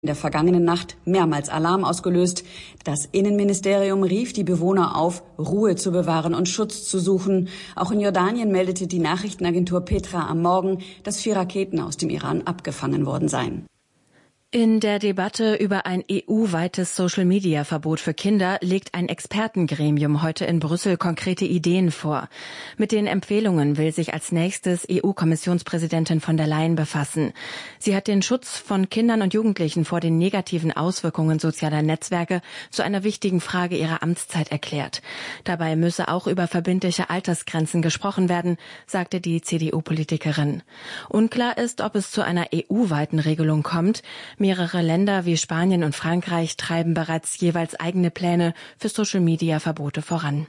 in der vergangenen Nacht mehrmals Alarm ausgelöst. Das Innenministerium rief die Bewohner auf, Ruhe zu bewahren und Schutz zu suchen. Auch in Jordanien meldete die Nachrichtenagentur Petra am Morgen, dass 4 Raketen aus dem Iran abgefangen worden seien. In der Debatte über ein EU-weites Social-Media-Verbot für Kinder legt ein Expertengremium heute in Brüssel konkrete Ideen vor. Mit den Empfehlungen will sich als nächstes EU-Kommissionspräsidentin von der Leyen befassen. Sie hat den Schutz von Kindern und Jugendlichen vor den negativen Auswirkungen sozialer Netzwerke zu einer wichtigen Frage ihrer Amtszeit erklärt. Dabei müsse auch über verbindliche Altersgrenzen gesprochen werden, sagte die CDU-Politikerin. Unklar ist, ob es zu einer EU-weiten Regelung kommt. Mehrere Länder wie Spanien und Frankreich treiben bereits jeweils eigene Pläne für Social-Media-Verbote voran.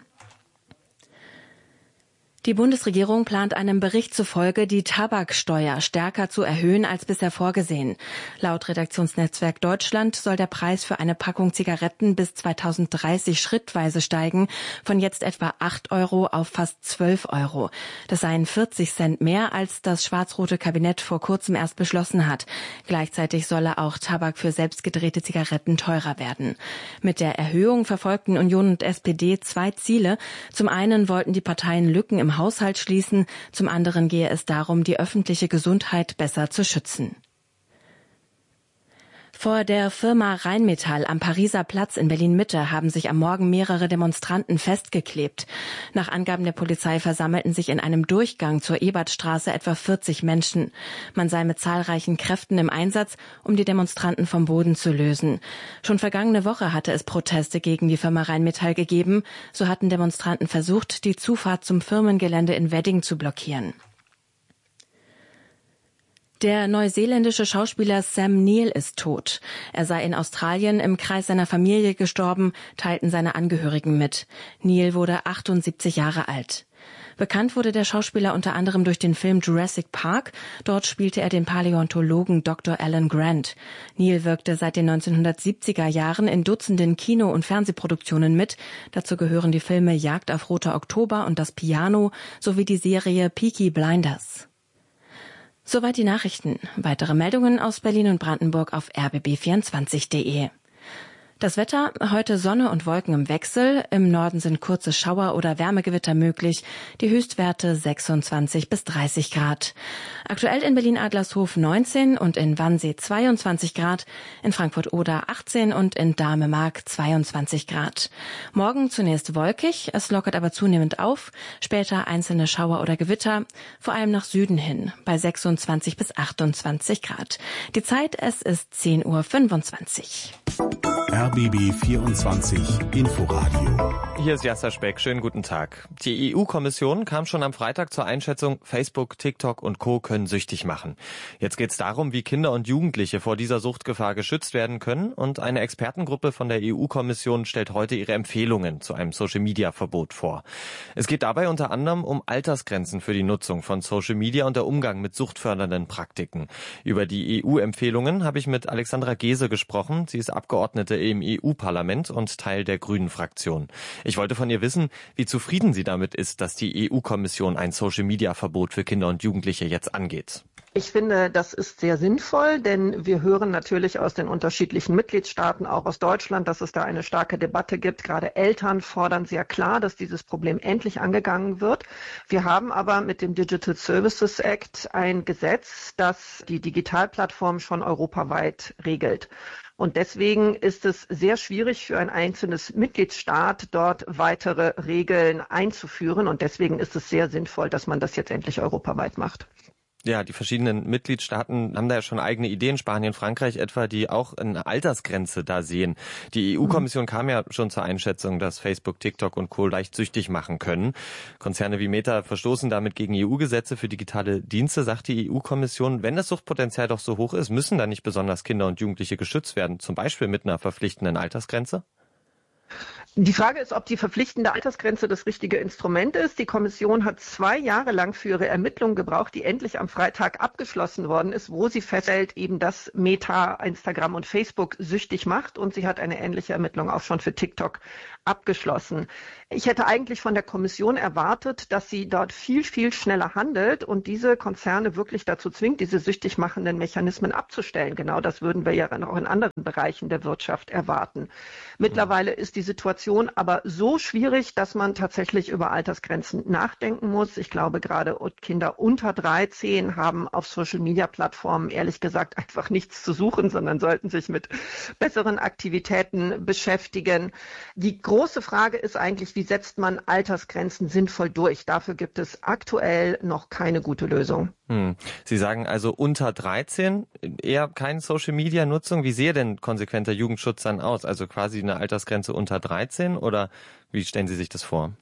Die Bundesregierung plant einem Bericht zufolge, die Tabaksteuer stärker zu erhöhen als bisher vorgesehen. Laut Redaktionsnetzwerk Deutschland soll der Preis für eine Packung Zigaretten bis 2030 schrittweise steigen, von jetzt etwa 8 Euro auf fast 12 Euro. Das seien 40 Cent mehr, als das schwarz-rote Kabinett vor kurzem erst beschlossen hat. Gleichzeitig solle auch Tabak für selbstgedrehte Zigaretten teurer werden. Mit der Erhöhung verfolgten Union und SPD 2 Ziele. Zum einen wollten die Parteien Lücken im Haushalt schließen, zum anderen gehe es darum, die öffentliche Gesundheit besser zu schützen. Vor der Firma Rheinmetall am Pariser Platz in Berlin-Mitte haben sich am Morgen mehrere Demonstranten festgeklebt. Nach Angaben der Polizei versammelten sich in einem Durchgang zur Ebertstraße etwa 40 Menschen. Man sei mit zahlreichen Kräften im Einsatz, um die Demonstranten vom Boden zu lösen. Schon vergangene Woche hatte es Proteste gegen die Firma Rheinmetall gegeben. So hatten Demonstranten versucht, die Zufahrt zum Firmengelände in Wedding zu blockieren. Der neuseeländische Schauspieler Sam Neill ist tot. Er sei in Australien im Kreis seiner Familie gestorben, teilten seine Angehörigen mit. Neill wurde 78 Jahre alt. Bekannt wurde der Schauspieler unter anderem durch den Film Jurassic Park. Dort spielte er den Paläontologen Dr. Alan Grant. Neill wirkte seit den 1970er Jahren in Dutzenden Kino- und Fernsehproduktionen mit. Dazu gehören die Filme Jagd auf Roter Oktober und Das Piano sowie die Serie Peaky Blinders. Soweit die Nachrichten. Weitere Meldungen aus Berlin und Brandenburg auf rbb24.de. Das Wetter, heute Sonne und Wolken im Wechsel. Im Norden sind kurze Schauer oder Wärmegewitter möglich. Die Höchstwerte 26 bis 30 Grad. Aktuell in Berlin-Adlershof 19 und in Wannsee 22 Grad. In Frankfurt-Oder 18 und in Dahme-Mark 22 Grad. Morgen zunächst wolkig, es lockert aber zunehmend auf. Später einzelne Schauer oder Gewitter, vor allem nach Süden hin, bei 26 bis 28 Grad. Die Zeit, es ist 10:25 Uhr. RBB 24 Inforadio. Hier ist Jasser Speck. Schönen guten Tag. Die EU-Kommission kam schon am Freitag zur Einschätzung, Facebook, TikTok und Co. können süchtig machen. Jetzt geht es darum, wie Kinder und Jugendliche vor dieser Suchtgefahr geschützt werden können. Und eine Expertengruppe von der EU-Kommission stellt heute ihre Empfehlungen zu einem Social-Media-Verbot vor. Es geht dabei unter anderem um Altersgrenzen für die Nutzung von Social Media und der Umgang mit suchtfördernden Praktiken. Über die EU-Empfehlungen habe ich mit Alexandra Gese gesprochen. Sie ist Abgeordnete im EU-Parlament und Teil der Grünen-Fraktion. Ich wollte von ihr wissen, wie zufrieden sie damit ist, dass die EU-Kommission ein Social-Media-Verbot für Kinder und Jugendliche jetzt angeht. Ich finde, das ist sehr sinnvoll, denn wir hören natürlich aus den unterschiedlichen Mitgliedstaaten, auch aus Deutschland, dass es da eine starke Debatte gibt. Gerade Eltern fordern sehr klar, dass dieses Problem endlich angegangen wird. Wir haben aber mit dem Digital Services Act ein Gesetz, das die Digitalplattform schon europaweit regelt. Und deswegen ist es sehr schwierig für ein einzelnes Mitgliedstaat, dort weitere Regeln einzuführen. Und deswegen ist es sehr sinnvoll, dass man das jetzt endlich europaweit macht. Ja, die verschiedenen Mitgliedstaaten haben da ja schon eigene Ideen, Spanien, Frankreich etwa, die auch eine Altersgrenze da sehen. Die EU-Kommission kam ja schon zur Einschätzung, dass Facebook, TikTok und Co. leicht süchtig machen können. Konzerne wie Meta verstoßen damit gegen EU-Gesetze für digitale Dienste, sagt die EU-Kommission. Wenn das Suchtpotenzial doch so hoch ist, müssen da nicht besonders Kinder und Jugendliche geschützt werden, zum Beispiel mit einer verpflichtenden Altersgrenze? Die Frage ist, ob die verpflichtende Altersgrenze das richtige Instrument ist. Die Kommission hat 2 Jahre lang für ihre Ermittlungen gebraucht, die endlich am Freitag abgeschlossen worden ist, wo sie feststellt, eben dass Meta, Instagram und Facebook süchtig macht. Und sie hat eine ähnliche Ermittlung auch schon für TikTok abgeschlossen. Ich hätte eigentlich von der Kommission erwartet, dass sie dort viel, viel schneller handelt und diese Konzerne wirklich dazu zwingt, diese süchtig machenden Mechanismen abzustellen. Genau das würden wir ja dann auch in anderen Bereichen der Wirtschaft erwarten. Mittlerweile ist die Situation aber so schwierig, dass man tatsächlich über Altersgrenzen nachdenken muss. Ich glaube, gerade Kinder unter 13 haben auf Social-Media-Plattformen ehrlich gesagt einfach nichts zu suchen, sondern sollten sich mit besseren Aktivitäten beschäftigen. Die große Frage ist eigentlich, wie setzt man Altersgrenzen sinnvoll durch? Dafür gibt es aktuell noch keine gute Lösung. Sie sagen also unter 13 eher keine Social-Media-Nutzung. Wie sähe denn konsequenter Jugendschutz dann aus? Also quasi eine Altersgrenze unter 13 oder wie stellen Sie sich das vor?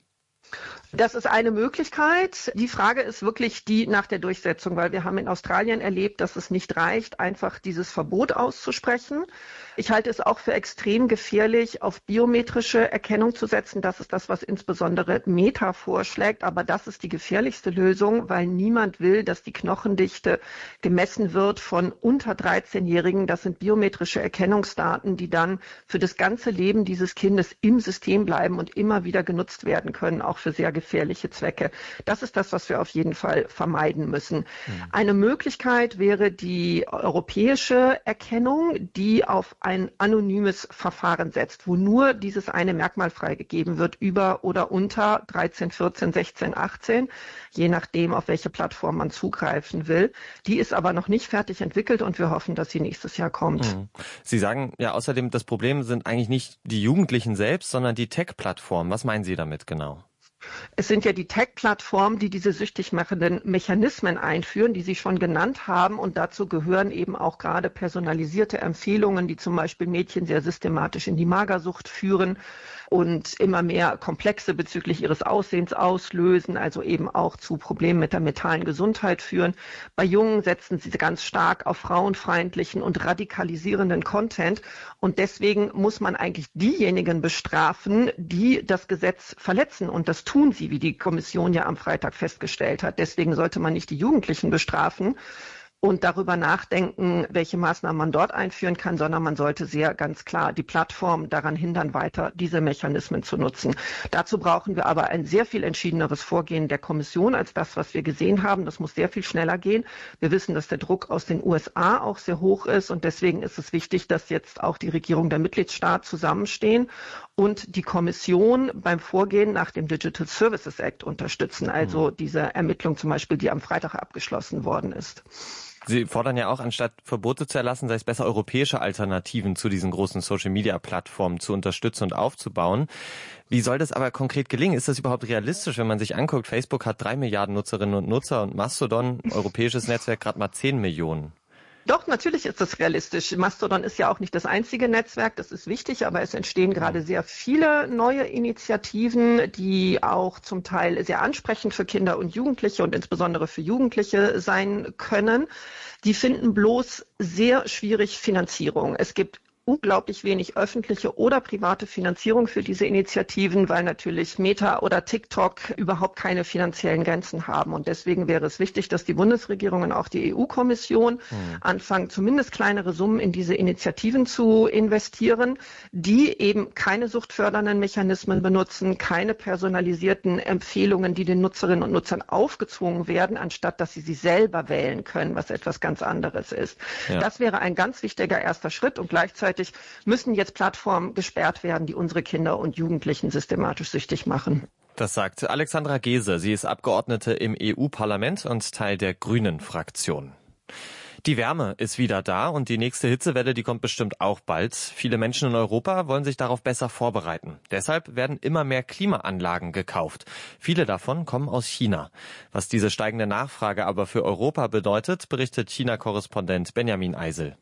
Das ist eine Möglichkeit. Die Frage ist wirklich die nach der Durchsetzung, weil wir haben in Australien erlebt, dass es nicht reicht, einfach dieses Verbot auszusprechen. Ich halte es auch für extrem gefährlich, auf biometrische Erkennung zu setzen. Das ist das, was insbesondere Meta vorschlägt. Aber das ist die gefährlichste Lösung, weil niemand will, dass die Knochendichte gemessen wird von unter 13-Jährigen. Das sind biometrische Erkennungsdaten, die dann für das ganze Leben dieses Kindes im System bleiben und immer wieder genutzt werden können, auch für sehr gefährliche Zwecke. Das ist das, was wir auf jeden Fall vermeiden müssen. Eine Möglichkeit wäre die europäische Erkennung, die auf ein anonymes Verfahren setzt, wo nur dieses eine Merkmal freigegeben wird, über oder unter 13, 14, 16, 18, je nachdem, auf welche Plattform man zugreifen will. Die ist aber noch nicht fertig entwickelt und wir hoffen, dass sie nächstes Jahr kommt. Sie sagen ja außerdem, das Problem sind eigentlich nicht die Jugendlichen selbst, sondern die Tech-Plattformen. Was meinen Sie damit genau? Es sind ja die Tech-Plattformen, die diese süchtig machenden Mechanismen einführen, die Sie schon genannt haben. Und dazu gehören eben auch gerade personalisierte Empfehlungen, die zum Beispiel Mädchen sehr systematisch in die Magersucht führen und immer mehr Komplexe bezüglich ihres Aussehens auslösen, also eben auch zu Problemen mit der mentalen Gesundheit führen. Bei Jungen setzen sie ganz stark auf frauenfeindlichen und radikalisierenden Content. Und deswegen muss man eigentlich diejenigen bestrafen, die das Gesetz verletzen. Und das tun sie, wie die Kommission ja am Freitag festgestellt hat. Deswegen sollte man nicht die Jugendlichen bestrafen und darüber nachdenken, welche Maßnahmen man dort einführen kann, sondern man sollte sehr ganz klar die Plattform daran hindern, weiter diese Mechanismen zu nutzen. Dazu brauchen wir aber ein sehr viel entschiedeneres Vorgehen der Kommission als das, was wir gesehen haben. Das muss sehr viel schneller gehen. Wir wissen, dass der Druck aus den USA auch sehr hoch ist und deswegen ist es wichtig, dass jetzt auch die Regierung der Mitgliedstaaten zusammenstehen und die Kommission beim Vorgehen nach dem Digital Services Act unterstützen, also diese Ermittlung zum Beispiel, die am Freitag abgeschlossen worden ist. Sie fordern ja auch, anstatt Verbote zu erlassen, sei es besser, europäische Alternativen zu diesen großen Social-Media-Plattformen zu unterstützen und aufzubauen. Wie soll das aber konkret gelingen? Ist das überhaupt realistisch, wenn man sich anguckt? Facebook hat 3 Milliarden Nutzerinnen und Nutzer und Mastodon, europäisches Netzwerk, gerade mal 10 Millionen. Doch, natürlich ist das realistisch. Mastodon ist ja auch nicht das einzige Netzwerk, das ist wichtig, aber es entstehen gerade sehr viele neue Initiativen, die auch zum Teil sehr ansprechend für Kinder und Jugendliche und insbesondere für Jugendliche sein können. Die finden bloß sehr schwierig Finanzierung. Es gibt unglaublich wenig öffentliche oder private Finanzierung für diese Initiativen, weil natürlich Meta oder TikTok überhaupt keine finanziellen Grenzen haben. Und deswegen wäre es wichtig, dass die Bundesregierung und auch die EU-Kommission anfangen, zumindest kleinere Summen in diese Initiativen zu investieren, die eben keine suchtfördernden Mechanismen benutzen, keine personalisierten Empfehlungen, die den Nutzerinnen und Nutzern aufgezwungen werden, anstatt dass sie selber wählen können, was etwas ganz anderes ist. Ja. Das wäre ein ganz wichtiger erster Schritt und gleichzeitig müssen jetzt Plattformen gesperrt werden, die unsere Kinder und Jugendlichen systematisch süchtig machen. Das sagt Alexandra Gese. Sie ist Abgeordnete im EU-Parlament und Teil der Grünen-Fraktion. Die Wärme ist wieder da und die nächste Hitzewelle, die kommt bestimmt auch bald. Viele Menschen in Europa wollen sich darauf besser vorbereiten. Deshalb werden immer mehr Klimaanlagen gekauft. Viele davon kommen aus China. Was diese steigende Nachfrage aber für Europa bedeutet, berichtet China-Korrespondent Benjamin Eisel.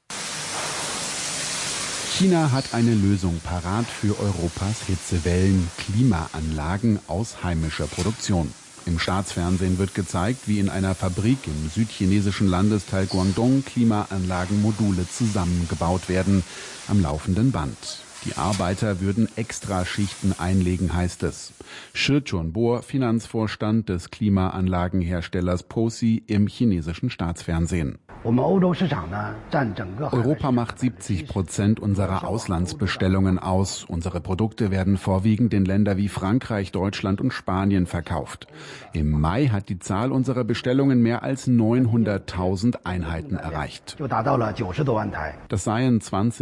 China hat eine Lösung parat für Europas Hitzewellen: Klimaanlagen aus heimischer Produktion. Im Staatsfernsehen wird gezeigt, wie in einer Fabrik im südchinesischen Landesteil Guangdong Klimaanlagenmodule zusammengebaut werden, am laufenden Band. Die Arbeiter würden Extraschichten einlegen, heißt es. Shi Chunbo, Finanzvorstand des Klimaanlagenherstellers POSI im chinesischen Staatsfernsehen. Europa macht 70% unserer Auslandsbestellungen aus. Unsere Produkte werden vorwiegend in Länder wie Frankreich, Deutschland und Spanien verkauft. Im Mai hat die Zahl unserer Bestellungen mehr als 900.000 Einheiten erreicht. Das seien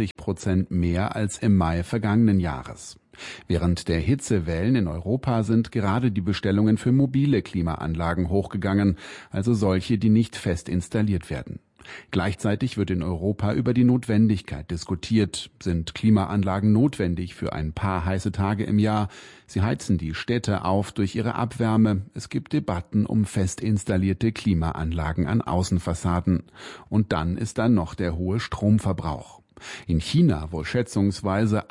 20% mehr als im Mai vergangenen Jahres. Während der Hitzewellen in Europa sind gerade die Bestellungen für mobile Klimaanlagen hochgegangen, also solche, die nicht fest installiert werden. Gleichzeitig wird in Europa über die Notwendigkeit diskutiert. Sind Klimaanlagen notwendig für ein paar heiße Tage im Jahr? Sie heizen die Städte auf durch ihre Abwärme. Es gibt Debatten um fest installierte Klimaanlagen an Außenfassaden. Und dann ist da noch der hohe Stromverbrauch. In China, wo schätzungsweise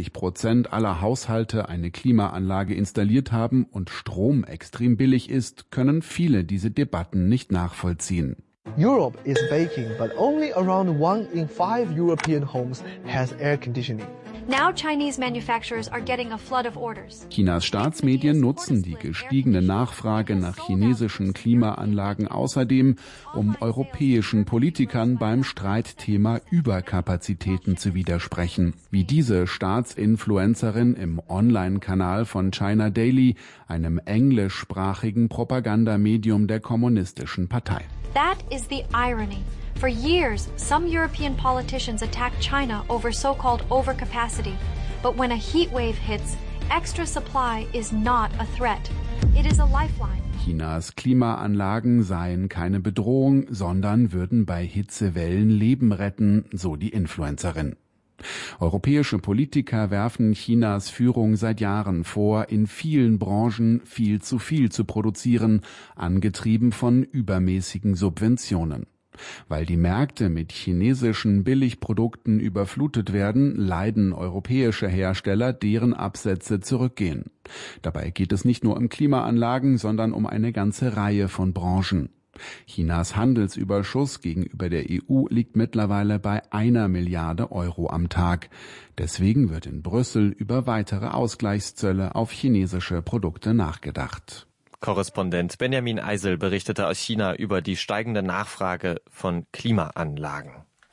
80% aller Haushalte eine Klimaanlage installiert haben und Strom extrem billig ist, können viele diese Debatten nicht nachvollziehen. Europe is baking, but only around 1 in 5 European homes has air conditioning. Now Chinese manufacturers are getting a flood of orders. Chinas Staatsmedien nutzen die gestiegene Nachfrage nach chinesischen Klimaanlagen außerdem, um europäischen Politikern beim Streitthema Überkapazitäten zu widersprechen, wie diese Staatsinfluencerin im Online-Kanal von China Daily, einem englischsprachigen Propagandamedium der Kommunistischen Partei. That is the irony. For years, some European politicians attacked China over so-called overcapacity. But when a heat wave hits, extra supply is not a threat. It is a lifeline. Chinas Klimaanlagen seien keine Bedrohung, sondern würden bei Hitzewellen Leben retten, so die Influencerin. Europäische Politiker werfen Chinas Führung seit Jahren vor, in vielen Branchen viel zu produzieren, angetrieben von übermäßigen Subventionen. Weil die Märkte mit chinesischen Billigprodukten überflutet werden, leiden europäische Hersteller, deren Absätze zurückgehen. Dabei geht es nicht nur um Klimaanlagen, sondern um eine ganze Reihe von Branchen. Chinas Handelsüberschuss gegenüber der EU liegt mittlerweile bei 1 Milliarde Euro am Tag. Deswegen wird in Brüssel über weitere Ausgleichszölle auf chinesische Produkte nachgedacht. Korrespondent Benjamin Eisel berichtete aus China über die steigende Nachfrage von Klimaanlagen.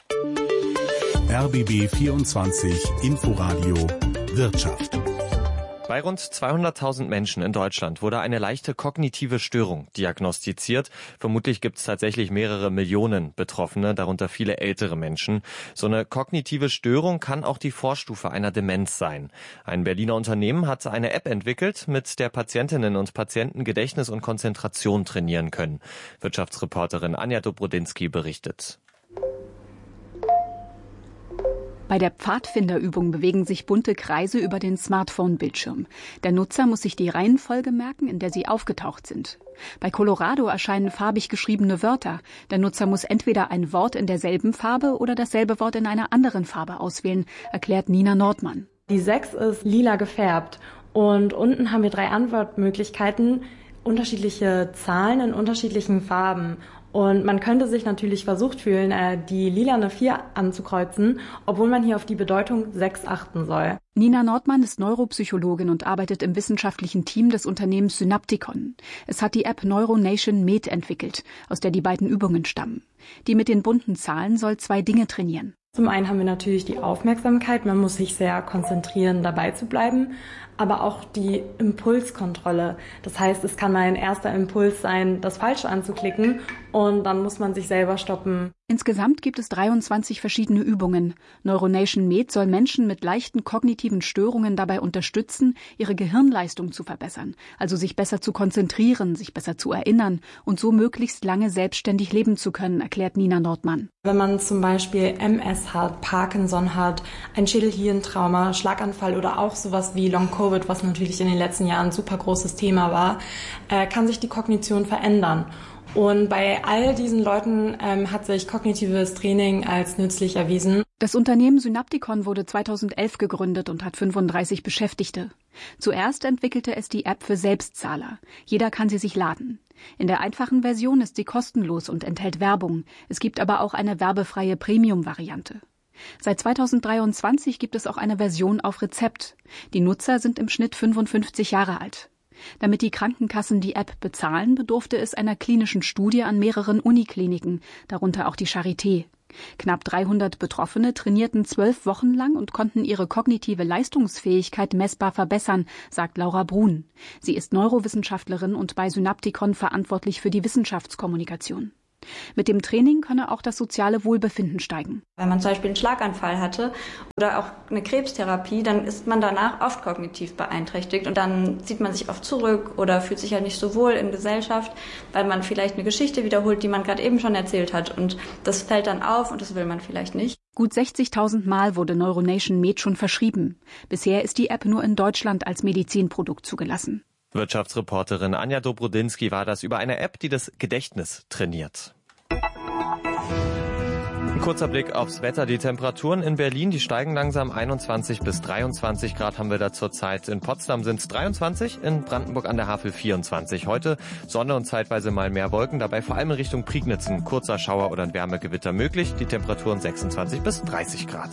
RBB 24 Inforadio Wirtschaft. Bei rund 200.000 Menschen in Deutschland wurde eine leichte kognitive Störung diagnostiziert. Vermutlich gibt es tatsächlich mehrere Millionen Betroffene, darunter viele ältere Menschen. So eine kognitive Störung kann auch die Vorstufe einer Demenz sein. Ein Berliner Unternehmen hat eine App entwickelt, mit der Patientinnen und Patienten Gedächtnis und Konzentration trainieren können. Wirtschaftsreporterin Anja Dobrodinsky berichtet. Bei der Pfadfinderübung bewegen sich bunte Kreise über den Smartphone-Bildschirm. Der Nutzer muss sich die Reihenfolge merken, in der sie aufgetaucht sind. Bei Colorado erscheinen farbig geschriebene Wörter. Der Nutzer muss entweder ein Wort in derselben Farbe oder dasselbe Wort in einer anderen Farbe auswählen, erklärt Nina Nordmann. Die 6 ist lila gefärbt und unten haben wir 3 Antwortmöglichkeiten, unterschiedliche Zahlen in unterschiedlichen Farben. Und man könnte sich natürlich versucht fühlen, die lilane 4 anzukreuzen, obwohl man hier auf die Bedeutung 6 achten soll. Nina Nordmann ist Neuropsychologin und arbeitet im wissenschaftlichen Team des Unternehmens Synapticon. Es hat die App Neuronation Med entwickelt, aus der die beiden Übungen stammen. Die mit den bunten Zahlen soll 2 Dinge trainieren. Zum einen haben wir natürlich die Aufmerksamkeit, man muss sich sehr konzentrieren, dabei zu bleiben, aber auch die Impulskontrolle. Das heißt, es kann mal ein erster Impuls sein, das Falsche anzuklicken und dann muss man sich selber stoppen. Insgesamt gibt es 23 verschiedene Übungen. Neuronation Med soll Menschen mit leichten kognitiven Störungen dabei unterstützen, ihre Gehirnleistung zu verbessern, also sich besser zu konzentrieren, sich besser zu erinnern und so möglichst lange selbstständig leben zu können, erklärt Nina Nordmann. Wenn man zum Beispiel MS hat, Parkinson hat, ein Schädelhirntrauma, Schlaganfall oder auch sowas wie Long-Covid, was natürlich in den letzten Jahren ein super großes Thema war, kann sich die Kognition verändern. Und bei all diesen Leuten hat sich kognitives Training als nützlich erwiesen. Das Unternehmen Synapticon wurde 2011 gegründet und hat 35 Beschäftigte. Zuerst entwickelte es die App für Selbstzahler. Jeder kann sie sich laden. In der einfachen Version ist sie kostenlos und enthält Werbung. Es gibt aber auch eine werbefreie Premium-Variante. Seit 2023 gibt es auch eine Version auf Rezept. Die Nutzer sind im Schnitt 55 Jahre alt. Damit die Krankenkassen die App bezahlen, bedurfte es einer klinischen Studie an mehreren Unikliniken, darunter auch die Charité. Knapp 300 Betroffene trainierten 12 Wochen lang und konnten ihre kognitive Leistungsfähigkeit messbar verbessern, sagt Laura Brun. Sie ist Neurowissenschaftlerin und bei Synaptikon verantwortlich für die Wissenschaftskommunikation. Mit dem Training könne auch das soziale Wohlbefinden steigen. Wenn man zum Beispiel einen Schlaganfall hatte oder auch eine Krebstherapie, dann ist man danach oft kognitiv beeinträchtigt und dann zieht man sich oft zurück oder fühlt sich halt nicht so wohl in Gesellschaft, weil man vielleicht eine Geschichte wiederholt, die man gerade eben schon erzählt hat und das fällt dann auf und das will man vielleicht nicht. Gut 60.000 Mal wurde Neuronation Med schon verschrieben. Bisher ist die App nur in Deutschland als Medizinprodukt zugelassen. Wirtschaftsreporterin Anja Dobrodinsky war das über eine App, die das Gedächtnis trainiert. Ein kurzer Blick aufs Wetter. Die Temperaturen in Berlin, die steigen langsam. 21 bis 23 Grad haben wir da zurzeit. In Potsdam sind es 23, in Brandenburg an der Havel 24. Heute Sonne und zeitweise mal mehr Wolken, dabei vor allem in Richtung Prignitz ein kurzer Schauer oder ein Wärmegewitter möglich. Die Temperaturen 26 bis 30 Grad.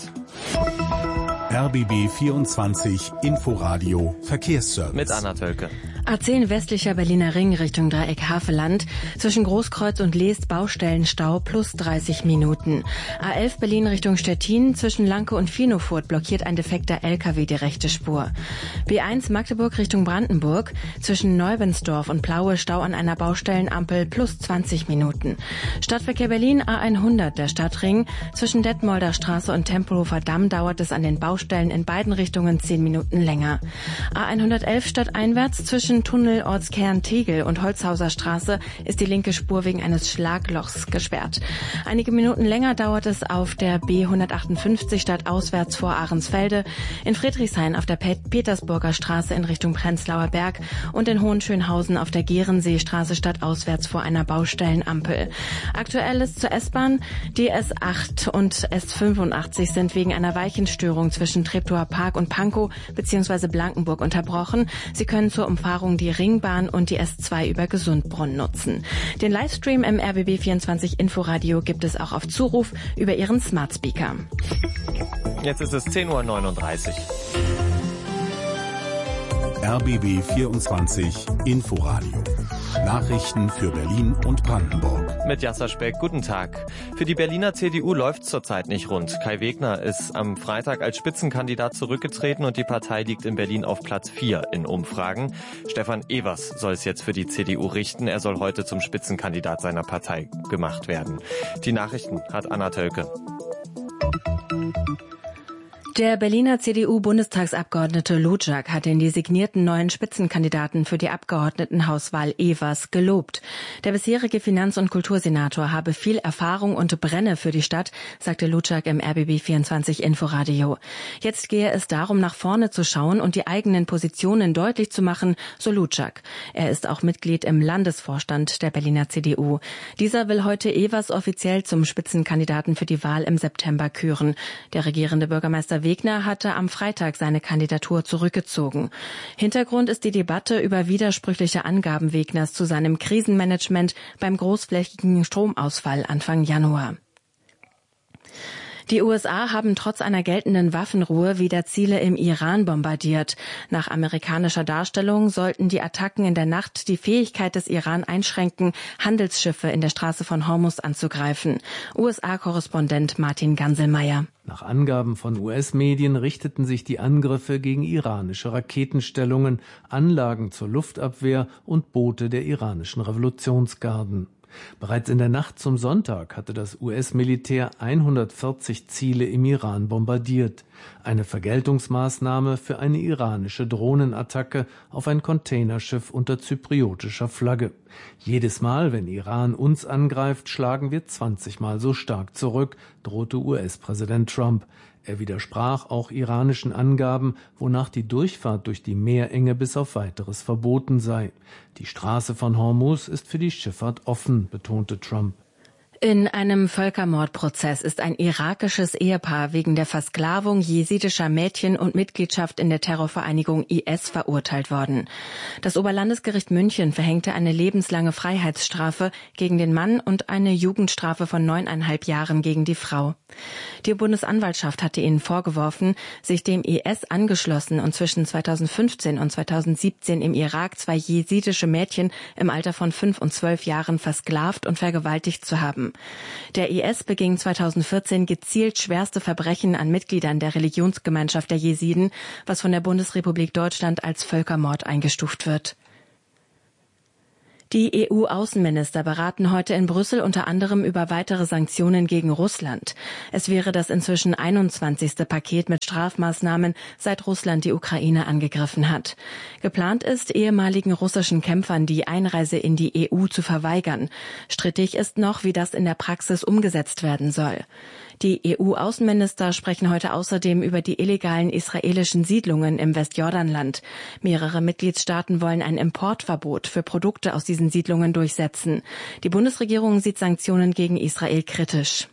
RBB 24 Inforadio Verkehrsservice. Mit Anna Tölke. A10 westlicher Berliner Ring Richtung Dreieck Haveland. Zwischen Großkreuz und Leest Baustellenstau plus 30 Minuten. A11 Berlin Richtung Stettin. Zwischen Lanke und Finofurt blockiert ein defekter LKW die rechte Spur. B1 Magdeburg Richtung Brandenburg. Zwischen Neubensdorf und Plaue Stau an einer Baustellenampel plus 20 Minuten. Stadtverkehr Berlin A100 der Stadtring. Zwischen Detmolder Straße und Tempelhofer Damm dauert es an den Baustellen in beiden Richtungen 10 Minuten länger. A111 stadteinwärts zwischen Tunnel Ortskern Tegel und Holzhauser Straße ist die linke Spur wegen eines Schlaglochs gesperrt. Einige Minuten länger dauert es auf der B158 stadtauswärts vor Ahrensfelde, in Friedrichshain auf der Petersburger Straße in Richtung Prenzlauer Berg und in Hohenschönhausen auf der Gerenseestraße stadtauswärts vor einer Baustellenampel. Aktuell ist zur S-Bahn die S8 und S85 sind wegen einer Weichenstörung zwischen Treptower Park und Pankow bzw. Blankenburg unterbrochen. Sie können zur Umfahrung die Ringbahn und die S2 über Gesundbronn nutzen. Den Livestream im RBB24 Inforadio gibt es auch auf Zuruf über Ihren Smart Speaker. Jetzt ist es 10:39 Uhr. RBB 24 Inforadio. Nachrichten für Berlin und Brandenburg. Mit Jasser Speck, guten Tag. Für die Berliner CDU läuft es zurzeit nicht rund. Kai Wegner ist am Freitag als Spitzenkandidat zurückgetreten und die Partei liegt in Berlin auf Platz 4 in Umfragen. Stefan Evers soll es jetzt für die CDU richten. Er soll heute zum Spitzenkandidat seiner Partei gemacht werden. Die Nachrichten hat Anna Tölke. Der Berliner CDU-Bundestagsabgeordnete Luczak hat den designierten neuen Spitzenkandidaten für die Abgeordnetenhauswahl Evers gelobt. Der bisherige Finanz- und Kultursenator habe viel Erfahrung und brenne für die Stadt, sagte Luczak im RBB24 Inforadio. Jetzt gehe es darum, nach vorne zu schauen und die eigenen Positionen deutlich zu machen, so Luczak. Er ist auch Mitglied im Landesvorstand der Berliner CDU. Dieser will heute Evers offiziell zum Spitzenkandidaten für die Wahl im September küren. Der regierende Bürgermeister Wegner hatte am Freitag seine Kandidatur zurückgezogen. Hintergrund ist die Debatte über widersprüchliche Angaben Wegners zu seinem Krisenmanagement beim großflächigen Stromausfall Anfang Januar. Die USA haben trotz einer geltenden Waffenruhe wieder Ziele im Iran bombardiert. Nach amerikanischer Darstellung sollten die Attacken in der Nacht die Fähigkeit des Iran einschränken, Handelsschiffe in der Straße von Hormuz anzugreifen. USA-Korrespondent Martin Ganselmeier. Nach Angaben von US-Medien richteten sich die Angriffe gegen iranische Raketenstellungen, Anlagen zur Luftabwehr und Boote der iranischen Revolutionsgarden. Bereits in der Nacht zum Sonntag hatte das US-Militär 140 Ziele im Iran bombardiert. Eine Vergeltungsmaßnahme für eine iranische Drohnenattacke auf ein Containerschiff unter zypriotischer Flagge. Jedes Mal, wenn Iran uns angreift, schlagen wir 20 Mal so stark zurück, drohte US-Präsident Trump. Er widersprach auch iranischen Angaben, wonach die Durchfahrt durch die Meerenge bis auf Weiteres verboten sei. Die Straße von Hormuz ist für die Schifffahrt offen, betonte Trump. In einem Völkermordprozess ist ein irakisches Ehepaar wegen der Versklavung jesidischer Mädchen und Mitgliedschaft in der Terrorvereinigung IS verurteilt worden. Das Oberlandesgericht München verhängte eine lebenslange Freiheitsstrafe gegen den Mann und eine Jugendstrafe von 9,5 Jahren gegen die Frau. Die Bundesanwaltschaft hatte ihnen vorgeworfen, sich dem IS angeschlossen und zwischen 2015 und 2017 im Irak 2 jesidische Mädchen im Alter von 5 und 12 Jahren versklavt und vergewaltigt zu haben. Der IS beging 2014 gezielt schwerste Verbrechen an Mitgliedern der Religionsgemeinschaft der Jesiden, was von der Bundesrepublik Deutschland als Völkermord eingestuft wird. Die EU-Außenminister beraten heute in Brüssel unter anderem über weitere Sanktionen gegen Russland. Es wäre das inzwischen 21. Paket mit Strafmaßnahmen, seit Russland die Ukraine angegriffen hat. Geplant ist, ehemaligen russischen Kämpfern die Einreise in die EU zu verweigern. Strittig ist noch, wie das in der Praxis umgesetzt werden soll. Die EU-Außenminister sprechen heute außerdem über die illegalen israelischen Siedlungen im Westjordanland. Mehrere Mitgliedstaaten wollen ein Importverbot für Produkte aus diesen Siedlungen durchsetzen. Die Bundesregierung sieht Sanktionen gegen Israel kritisch.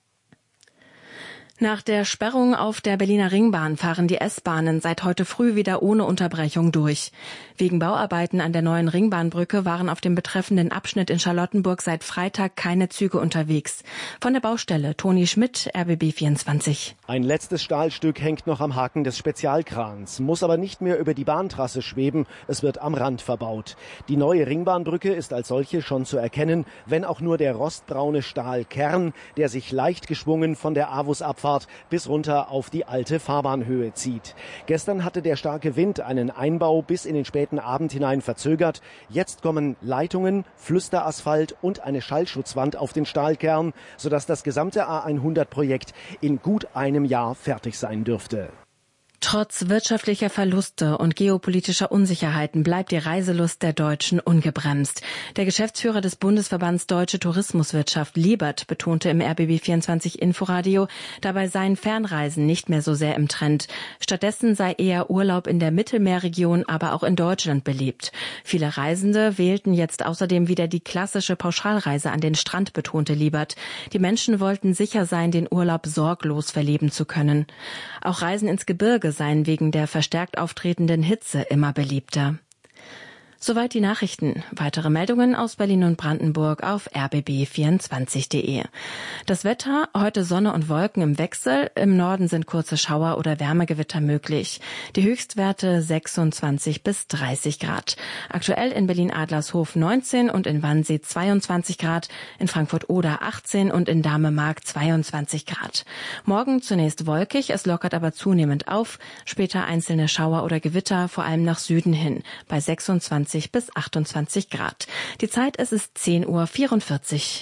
Nach der Sperrung auf der Berliner Ringbahn fahren die S-Bahnen seit heute früh wieder ohne Unterbrechung durch. Wegen Bauarbeiten an der neuen Ringbahnbrücke waren auf dem betreffenden Abschnitt in Charlottenburg seit Freitag keine Züge unterwegs. Von der Baustelle Toni Schmidt, RBB 24. Ein letztes Stahlstück hängt noch am Haken des Spezialkrans, muss aber nicht mehr über die Bahntrasse schweben, es wird am Rand verbaut. Die neue Ringbahnbrücke ist als solche schon zu erkennen, wenn auch nur der rostbraune Stahlkern, der sich leicht geschwungen von der Avus-Abfahrt bis runter auf die alte Fahrbahnhöhe zieht. Gestern hatte der starke Wind einen Einbau bis in den späten Abend hinein verzögert. Jetzt kommen Leitungen, Flüsterasphalt und eine Schallschutzwand auf den Stahlkern, sodass das gesamte A100-Projekt in gut einem Jahr fertig sein dürfte. Trotz wirtschaftlicher Verluste und geopolitischer Unsicherheiten bleibt die Reiselust der Deutschen ungebremst. Der Geschäftsführer des Bundesverbands Deutsche Tourismuswirtschaft, Liebert, betonte im RBB24 Inforadio, dabei seien Fernreisen nicht mehr so sehr im Trend. Stattdessen sei eher Urlaub in der Mittelmeerregion, aber auch in Deutschland beliebt. Viele Reisende wählten jetzt außerdem wieder die klassische Pauschalreise an den Strand, betonte Liebert. Die Menschen wollten sicher sein, den Urlaub sorglos verleben zu können. Auch Reisen ins Gebirge seien wegen der verstärkt auftretenden Hitze immer beliebter. Soweit die Nachrichten. Weitere Meldungen aus Berlin und Brandenburg auf rbb24.de. Das Wetter, heute Sonne und Wolken im Wechsel. Im Norden sind kurze Schauer oder Wärmegewitter möglich. Die Höchstwerte 26 bis 30 Grad. Aktuell in Berlin-Adlershof 19 und in Wannsee 22 Grad, in Frankfurt-Oder 18 und in Dahme-Mark 22 Grad. Morgen zunächst wolkig, es lockert aber zunehmend auf. Später einzelne Schauer oder Gewitter, vor allem nach Süden hin, bei 26 bis 28 Grad. Die Zeit, es ist 10:44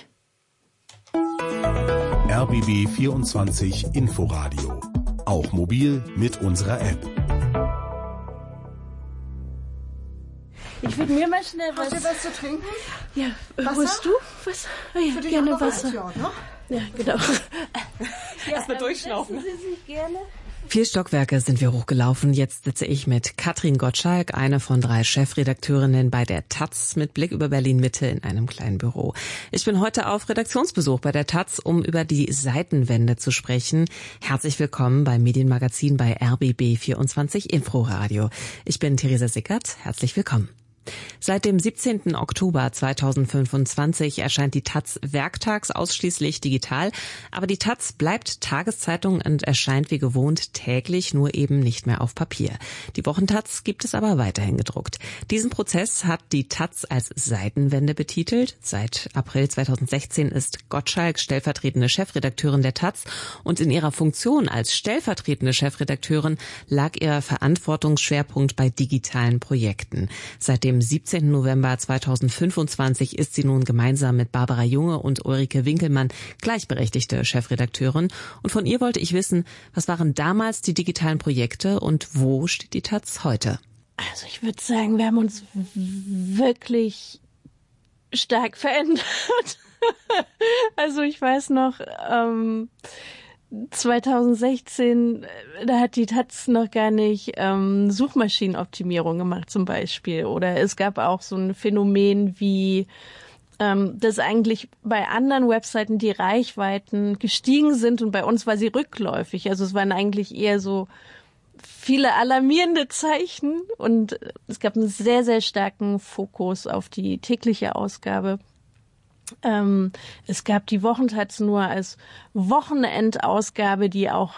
Uhr. RBB 24 Inforadio. Auch mobil mit unserer App. Ich würde mir mal schnell was... Hast du was zu trinken? Ja, Wasser? holst du was? Oh ja, für die gerne Wasser. Ne? Ja, genau. Erstmal durchschnaufen. Sie sich gerne? 4 Stockwerke sind wir hochgelaufen. Jetzt sitze ich mit Katrin Gottschalk, eine von 3 Chefredakteurinnen bei der taz, mit Blick über Berlin-Mitte in einem kleinen Büro. Ich bin heute auf Redaktionsbesuch bei der taz, um über die Seitenwende zu sprechen. Herzlich willkommen beim Medienmagazin bei RBB24 Inforadio. Ich bin Theresa Sickert. Herzlich willkommen. Seit dem 17. Oktober 2025 erscheint die taz werktags ausschließlich digital, aber die taz bleibt Tageszeitung und erscheint wie gewohnt täglich, nur eben nicht mehr auf Papier. Die Wochentaz gibt es aber weiterhin gedruckt. Diesen Prozess hat die taz als Seitenwende betitelt. Seit April 2016 ist Gottschalk stellvertretende Chefredakteurin der taz und in ihrer Funktion als stellvertretende Chefredakteurin lag ihr Verantwortungsschwerpunkt bei digitalen Projekten. Seit dem 17. November 2025 ist sie nun gemeinsam mit Barbara Junge und Ulrike Winkelmann gleichberechtigte Chefredakteurin. Und von ihr wollte ich wissen, was waren damals die digitalen Projekte und wo steht die taz heute? Also ich würde sagen, wir haben uns wirklich stark verändert. Also ich weiß noch, 2016, da hat die taz noch gar nicht Suchmaschinenoptimierung gemacht zum Beispiel. Oder es gab auch so ein Phänomen wie dass eigentlich bei anderen Webseiten die Reichweiten gestiegen sind und bei uns war sie rückläufig. Also es waren eigentlich eher so viele alarmierende Zeichen und es gab einen sehr, sehr starken Fokus auf die tägliche Ausgabe. Es gab die Wochentaz nur als Wochenendausgabe, die auch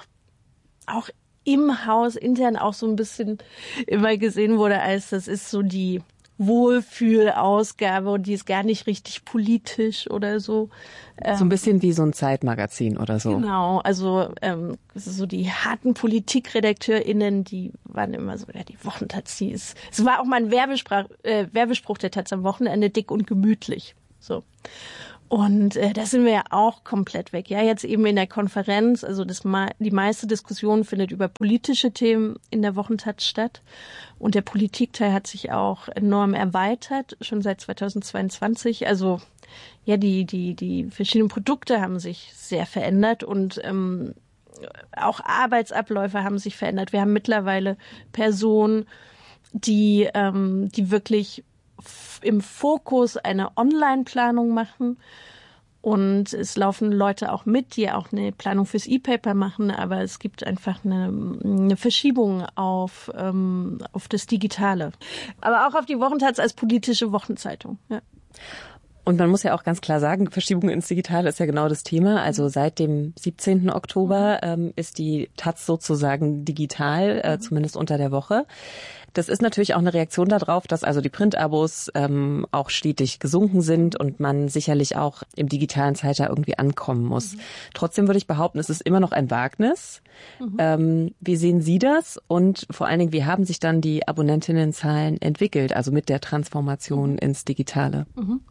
im Haus intern auch so ein bisschen immer gesehen wurde als, das ist so die Wohlfühlausgabe und die ist gar nicht richtig politisch oder so. So ein bisschen wie so ein Zeitmagazin oder so. Genau, also so die harten PolitikredakteurInnen, die waren immer so, ja, die Wochentaz, es war auch mal ein Werbespruch der Taz am Wochenende, dick und gemütlich. So. Und da sind wir ja auch komplett weg. Ja, jetzt eben in der Konferenz, also die meiste Diskussion findet über politische Themen in der Wochentaz statt. Und der Politikteil hat sich auch enorm erweitert, schon seit 2022. Also ja, die verschiedenen Produkte haben sich sehr verändert und auch Arbeitsabläufe haben sich verändert. Wir haben mittlerweile Personen, die wirklich im Fokus eine Online-Planung machen und es laufen Leute auch mit, die auch eine Planung fürs E-Paper machen, aber es gibt einfach eine Verschiebung auf das Digitale. Aber auch auf die Wochentaz als politische Wochenzeitung. Ja. Und man muss ja auch ganz klar sagen, Verschiebung ins Digitale ist ja genau das Thema. Also seit dem 17. Oktober ist die Taz sozusagen digital, zumindest unter der Woche. Das ist natürlich auch eine Reaktion darauf, dass also die Printabos auch stetig gesunken sind und man sicherlich auch im digitalen Zeitalter irgendwie ankommen muss. Trotzdem würde ich behaupten, es ist immer noch ein Wagnis. Wie sehen Sie das? Und vor allen Dingen, wie haben sich dann die Abonnentinnenzahlen entwickelt, also mit der Transformation ins Digitale?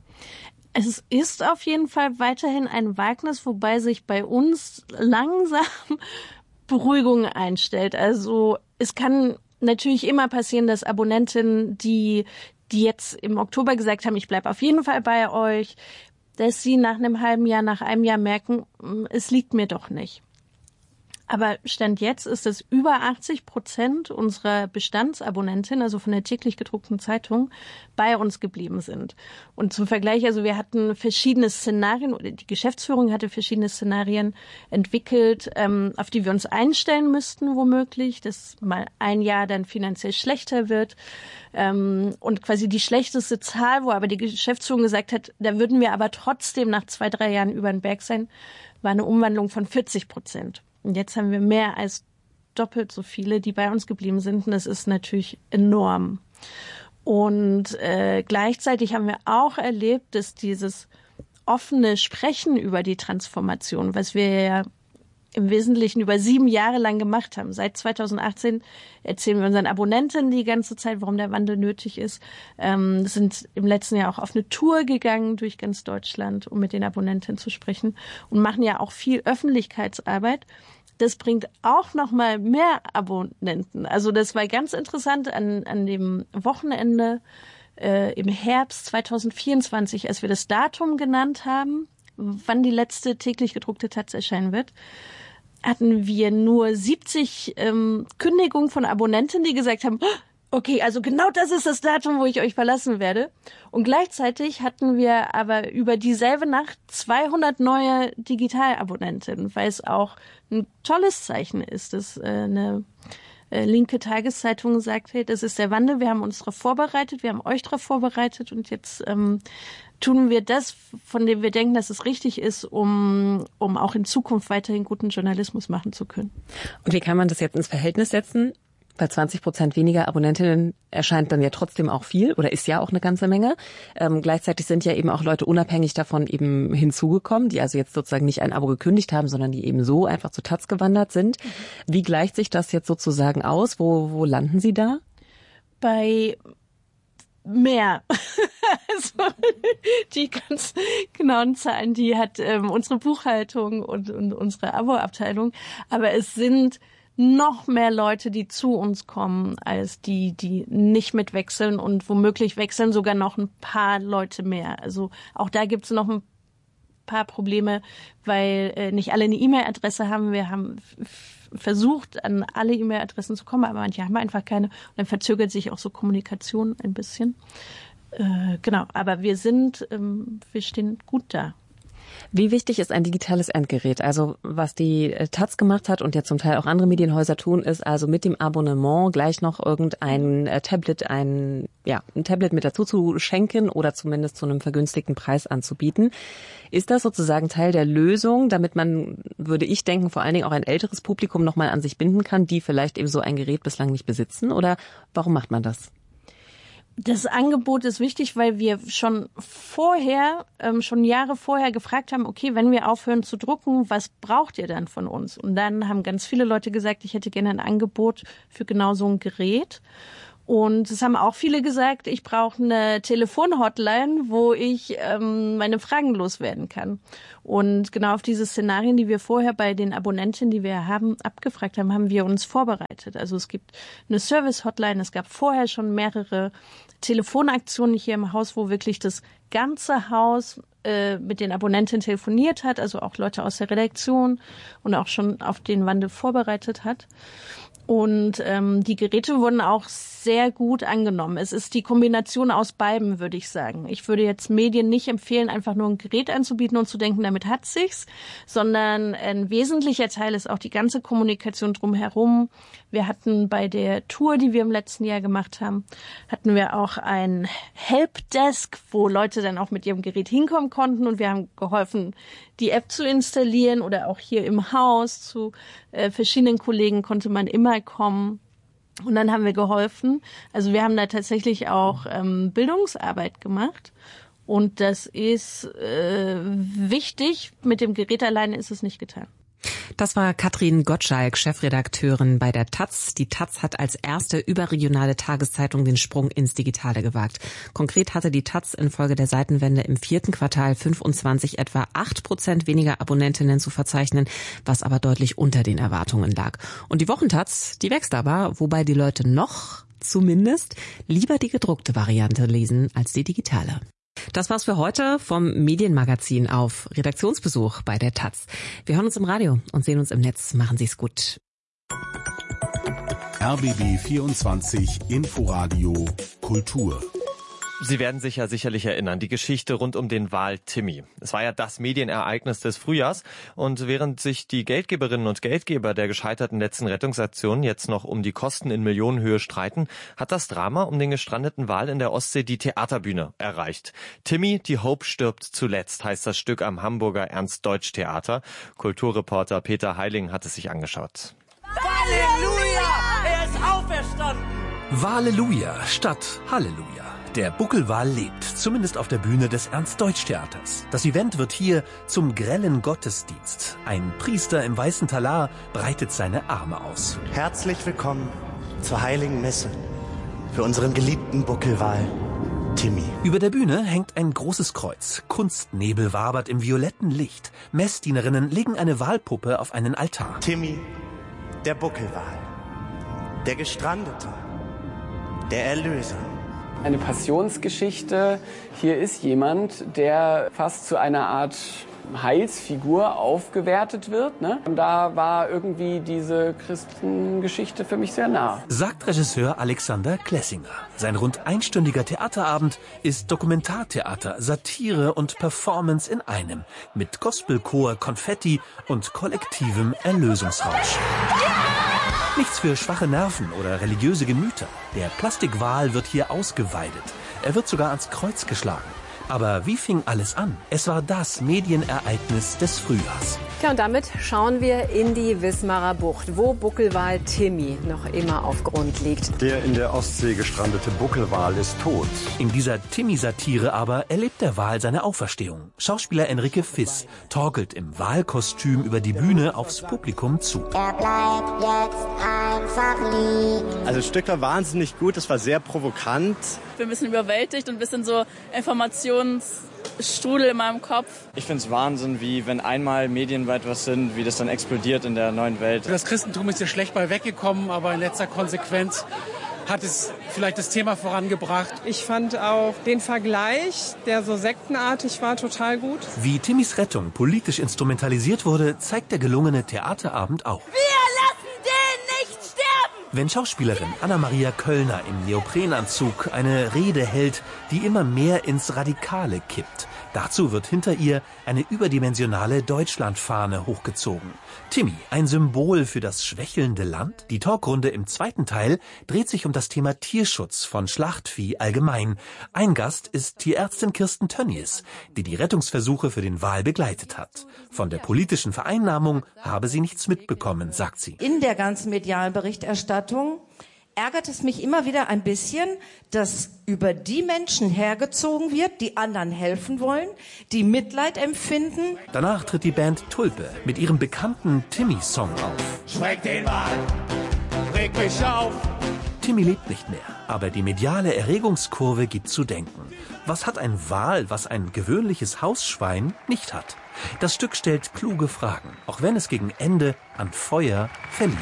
Es ist auf jeden Fall weiterhin ein Wagnis, wobei sich bei uns langsam Beruhigung einstellt. Also es kann natürlich immer passieren, dass Abonnentinnen, die jetzt im Oktober gesagt haben, ich bleibe auf jeden Fall bei euch, dass sie nach einem halben Jahr, nach einem Jahr merken, es liegt mir doch nicht. Aber Stand jetzt ist es über 80% unserer Bestandsabonnentinnen, also von der täglich gedruckten Zeitung, bei uns geblieben sind. Und zum Vergleich, also wir hatten verschiedene Szenarien, oder die Geschäftsführung hatte verschiedene Szenarien entwickelt, auf die wir uns einstellen müssten, womöglich, dass mal ein Jahr dann finanziell schlechter wird. Und quasi die schlechteste Zahl, wo aber die Geschäftsführung gesagt hat, da würden wir aber trotzdem nach 2-3 Jahren über den Berg sein, war eine Umwandlung von 40%. Und jetzt haben wir mehr als doppelt so viele, die bei uns geblieben sind. Und das ist natürlich enorm. Und gleichzeitig haben wir auch erlebt, dass dieses offene Sprechen über die Transformation, was wir ja im Wesentlichen über 7 Jahre lang gemacht haben. Seit 2018 erzählen wir unseren Abonnenten die ganze Zeit, warum der Wandel nötig ist. Sind im letzten Jahr auch auf eine Tour gegangen durch ganz Deutschland, um mit den Abonnenten zu sprechen und machen ja auch viel Öffentlichkeitsarbeit. Das bringt auch noch mal mehr Abonnenten. Also das war ganz interessant an dem Wochenende im Herbst 2024, als wir das Datum genannt haben, wann die letzte täglich gedruckte Taz erscheinen wird, hatten wir nur 70 Kündigungen von Abonnenten, die gesagt haben, okay, also genau das ist das Datum, wo ich euch verlassen werde. Und gleichzeitig hatten wir aber über dieselbe Nacht 200 neue Digitalabonnenten, weil es auch ein tolles Zeichen ist, dass eine linke Tageszeitung sagt, hey, das ist der Wandel, wir haben uns darauf vorbereitet, wir haben euch darauf vorbereitet und jetzt tun wir das, von dem wir denken, dass es richtig ist, um auch in Zukunft weiterhin guten Journalismus machen zu können. Und wie kann man das jetzt ins Verhältnis setzen? Bei 20% weniger Abonnentinnen erscheint dann ja trotzdem auch viel oder ist ja auch eine ganze Menge. Gleichzeitig sind ja eben auch Leute unabhängig davon eben hinzugekommen, die also jetzt sozusagen nicht ein Abo gekündigt haben, sondern die eben so einfach zur Taz gewandert sind. Wie gleicht sich das jetzt sozusagen aus? Wo landen Sie da? Bei mehr. Also die ganz genauen Zahlen, die hat unsere Buchhaltung und unsere Abo-Abteilung. Aber es sind noch mehr Leute, die zu uns kommen, als die nicht mitwechseln und womöglich wechseln sogar noch ein paar Leute mehr. Also auch da gibt's noch ein paar Probleme, weil nicht alle eine E-Mail-Adresse haben. Wir haben versucht, an alle E-Mail-Adressen zu kommen, aber manche haben einfach keine. Und dann verzögert sich auch so Kommunikation ein bisschen. Genau, aber wir stehen gut da. Wie wichtig ist ein digitales Endgerät? Also was die Taz gemacht hat und ja zum Teil auch andere Medienhäuser tun, ist also mit dem Abonnement gleich noch irgendein Tablet, ein Tablet mit dazu zu schenken oder zumindest zu einem vergünstigten Preis anzubieten. Ist das sozusagen Teil der Lösung, damit man, würde ich denken, vor allen Dingen auch ein älteres Publikum nochmal an sich binden kann, die vielleicht eben so ein Gerät bislang nicht besitzen? Oder warum macht man das? Das Angebot ist wichtig, weil wir schon Jahre vorher gefragt haben, okay, wenn wir aufhören zu drucken, was braucht ihr dann von uns? Und dann haben ganz viele Leute gesagt, ich hätte gerne ein Angebot für genau so ein Gerät. Und es haben auch viele gesagt, ich brauche eine Telefonhotline, wo ich meine Fragen loswerden kann. Und genau auf diese Szenarien, die wir vorher bei den Abonnentinnen, die wir abgefragt haben, haben wir uns vorbereitet. Also es gibt eine Service-Hotline, es gab vorher schon mehrere Telefonaktionen hier im Haus, wo wirklich das ganze Haus mit den Abonnentinnen telefoniert hat, also auch Leute aus der Redaktion und auch schon auf den Wandel vorbereitet hat. Und die Geräte wurden auch sehr gut angenommen. Es ist die Kombination aus beiden, würde ich sagen. Ich würde jetzt Medien nicht empfehlen, einfach nur ein Gerät anzubieten und zu denken, damit hat sich's, sondern ein wesentlicher Teil ist auch die ganze Kommunikation drumherum. Wir hatten bei der Tour, die wir im letzten Jahr gemacht haben, hatten wir auch ein Helpdesk, wo Leute dann auch mit ihrem Gerät hinkommen konnten und wir haben geholfen, die App zu installieren oder auch hier im Haus zu verschiedenen Kollegen konnte man immer kommen. Und dann haben wir geholfen. Also wir haben da tatsächlich auch Bildungsarbeit gemacht. Und das ist wichtig. Mit dem Gerät alleine ist es nicht getan. Das war Katrin Gottschalk, Chefredakteurin bei der Taz. Die Taz hat als erste überregionale Tageszeitung den Sprung ins Digitale gewagt. Konkret hatte die Taz infolge der Seitenwende im 4. Quartal 25 etwa 8% weniger Abonnentinnen zu verzeichnen, was aber deutlich unter den Erwartungen lag. Und die Wochentaz, die wächst aber, wobei die Leute noch, zumindest, lieber die gedruckte Variante lesen als die digitale. Das war's für heute vom Medienmagazin auf Redaktionsbesuch bei der Taz. Wir hören uns im Radio und sehen uns im Netz. Machen Sie's gut. RBB 24 Inforadio Kultur. Sie werden sich ja sicherlich erinnern, die Geschichte rund um den Wal Timmy. Es war ja das Medienereignis des Frühjahrs und während sich die Geldgeberinnen und Geldgeber der gescheiterten letzten Rettungsaktion jetzt noch um die Kosten in Millionenhöhe streiten, hat das Drama um den gestrandeten Wal in der Ostsee die Theaterbühne erreicht. Timmy, die Hope stirbt zuletzt, heißt das Stück am Hamburger Ernst-Deutsch-Theater. Kulturreporter Peter Heiling hat es sich angeschaut. Halleluja! Er ist auferstanden! Halleluja statt Halleluja. Der Buckelwal lebt, zumindest auf der Bühne des Ernst-Deutsch-Theaters. Das Event wird hier zum grellen Gottesdienst. Ein Priester im weißen Talar breitet seine Arme aus. Herzlich willkommen zur Heiligen Messe für unseren geliebten Buckelwal Timmy. Über der Bühne hängt ein großes Kreuz. Kunstnebel wabert im violetten Licht. Messdienerinnen legen eine Walpuppe auf einen Altar. Timmy, der Buckelwal, der Gestrandete, der Erlöser. Eine Passionsgeschichte. Hier ist jemand, der fast zu einer Art Heilsfigur aufgewertet wird. Ne? Und da war irgendwie diese Christengeschichte für mich sehr nah. Sagt Regisseur Alexander Klessinger. Sein rund einstündiger Theaterabend ist Dokumentartheater, Satire und Performance in einem. Mit Gospelchor, Konfetti und kollektivem Erlösungsrausch. Nichts für schwache Nerven oder religiöse Gemüter. Der Plastikwal wird hier ausgeweidet. Er wird sogar ans Kreuz geschlagen. Aber wie fing alles an? Es war das Medienereignis des Frühjahrs. Ja, und damit schauen wir in die Wismarer Bucht, wo Buckelwal Timmy noch immer auf Grund liegt. Der in der Ostsee gestrandete Buckelwal ist tot. In dieser Timmy-Satire aber erlebt der Wal seine Auferstehung. Schauspieler Enrique Fiss torkelt im Walkostüm über die Bühne aufs Publikum zu. Er bleibt jetzt einfach liegen. Also das Stück war wahnsinnig gut, es war sehr provokant. Ich bin ein bisschen überwältigt und ein bisschen so Informationsstrudel in meinem Kopf. Ich finde es Wahnsinn, wie wenn einmal medienweit was sind, wie das dann explodiert in der neuen Welt. Das Christentum ist ja schlecht bei weggekommen, aber in letzter Konsequenz hat es vielleicht das Thema vorangebracht. Ich fand auch den Vergleich, der so sektenartig war, total gut. Wie Timmys Rettung politisch instrumentalisiert wurde, zeigt der gelungene Theaterabend auch. Wir lassen den nicht sterben! Wenn Schauspielerin Anna-Maria Köllner im Neoprenanzug eine Rede hält, die immer mehr ins Radikale kippt. Dazu wird hinter ihr eine überdimensionale Deutschlandfahne hochgezogen. Timmy, ein Symbol für das schwächelnde Land? Die Talkrunde im zweiten Teil dreht sich um das Thema Tierschutz von Schlachtvieh allgemein. Ein Gast ist Tierärztin Kirsten Tönnies, die die Rettungsversuche für den Wal begleitet hat. Von der politischen Vereinnahmung habe sie nichts mitbekommen, sagt sie. In der ganzen medialen Berichterstattung ärgert es mich immer wieder ein bisschen, dass über die Menschen hergezogen wird, die anderen helfen wollen, die Mitleid empfinden. Danach tritt die Band Tulpe mit ihrem bekannten Timmy-Song auf. Schreck den Wal, reg mich auf. Timmy lebt nicht mehr, aber die mediale Erregungskurve gibt zu denken. Was hat ein Wal, was ein gewöhnliches Hausschwein nicht hat? Das Stück stellt kluge Fragen, auch wenn es gegen Ende an Feuer verliert.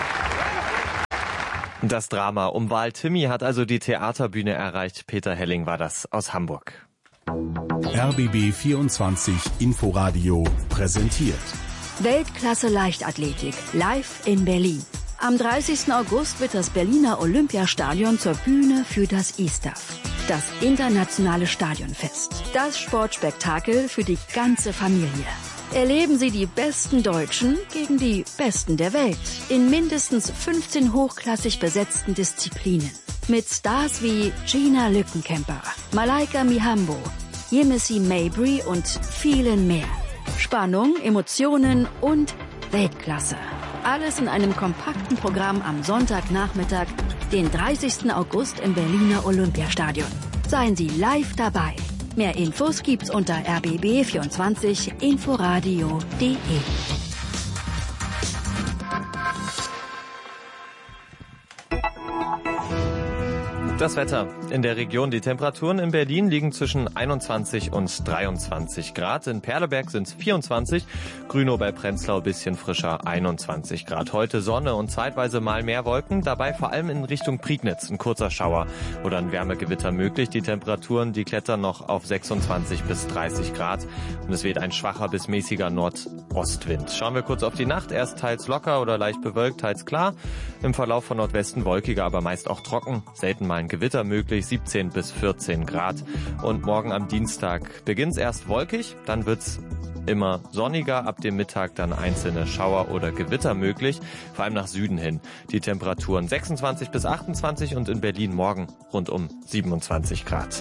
Das Drama um Wal Timmy hat also die Theaterbühne erreicht. Peter Helling war das aus Hamburg. RBB 24 Inforadio präsentiert. Weltklasse Leichtathletik live in Berlin. Am 30. August wird das Berliner Olympiastadion zur Bühne für das ISTAF, das internationale Stadionfest. Das Sportspektakel für die ganze Familie. Erleben Sie die besten Deutschen gegen die besten der Welt in mindestens 15 hochklassig besetzten Disziplinen. Mit Stars wie Gina Lückenkämper, Malaika Mihambo, Yemisi Mabry und vielen mehr. Spannung, Emotionen und Weltklasse. Alles in einem kompakten Programm am Sonntagnachmittag, den 30. August im Berliner Olympiastadion. Seien Sie live dabei. Mehr Infos gibt's unter rbb24inforadio.de. Das Wetter in der Region. Die Temperaturen in Berlin liegen zwischen 21 und 23 Grad. In Perleberg sind es 24, Grünow bei Prenzlau bisschen frischer, 21 Grad. Heute Sonne und zeitweise mal mehr Wolken, dabei vor allem in Richtung Prignitz ein kurzer Schauer oder ein Wärmegewitter möglich. Die Temperaturen, die klettern noch auf 26 bis 30 Grad und es weht ein schwacher bis mäßiger Nordostwind. Schauen wir kurz auf die Nacht. Erst teils locker oder leicht bewölkt, teils klar. Im Verlauf von Nordwesten wolkiger, aber meist auch trocken. Selten mal ein Gewitter möglich, 17 bis 14 Grad. Und morgen am Dienstag beginnt's erst wolkig, dann wird's immer sonniger, ab dem Mittag dann einzelne Schauer oder Gewitter möglich, vor allem nach Süden hin. Die Temperaturen 26 bis 28 und in Berlin morgen rund um 27 Grad.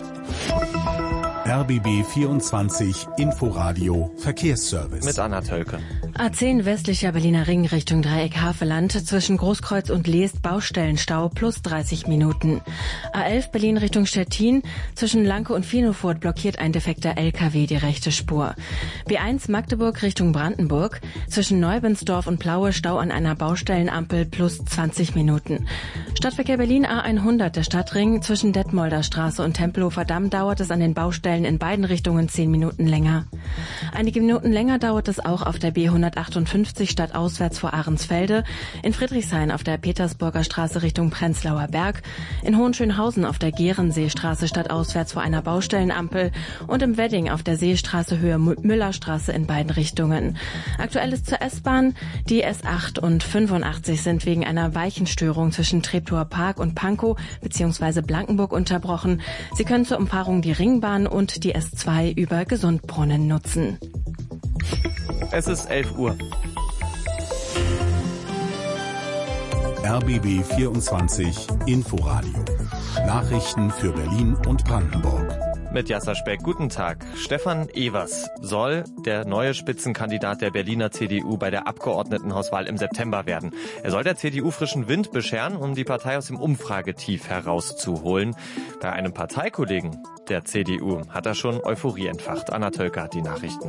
RBB 24 Inforadio Verkehrsservice. Mit Anna Tölke. A10 westlicher Berliner Ring Richtung Dreieck Haveland. Zwischen Großkreuz und Leest Baustellenstau plus 30 Minuten. A11 Berlin Richtung Stettin. Zwischen Lanke und Finofurt blockiert ein defekter LKW die rechte Spur. B1 Magdeburg Richtung Brandenburg. Zwischen Neubensdorf und Plaue Stau an einer Baustellenampel plus 20 Minuten. Stadtverkehr Berlin A100 der Stadtring. Zwischen Detmolder Straße und Tempelhofer Damm dauert es an den Baustellen in beiden Richtungen 10 Minuten länger. Einige Minuten länger dauert es auch auf der B158 stadtauswärts vor Ahrensfelde, in Friedrichshain auf der Petersburger Straße Richtung Prenzlauer Berg, in Hohenschönhausen auf der Gehrenseestraße stadtauswärts vor einer Baustellenampel und im Wedding auf der Seestraße Höhe Müllerstraße in beiden Richtungen. Aktuell ist zur S-Bahn. Die S8 und 85 sind wegen einer Weichenstörung zwischen Treptower Park und Pankow bzw. Blankenburg unterbrochen. Sie können zur Umfahrung die Ringbahn und die S2 über Gesundbrunnen nutzen. Es ist 11 Uhr. RBB 24 Inforadio. Nachrichten für Berlin und Brandenburg. Mit Jasser Speck, guten Tag. Stefan Evers soll der neue Spitzenkandidat der Berliner CDU bei der Abgeordnetenhauswahl im September werden. Er soll der CDU frischen Wind bescheren, um die Partei aus dem Umfragetief herauszuholen. Bei einem Parteikollegen der CDU hat er schon Euphorie entfacht. Anna Tölke hat die Nachrichten.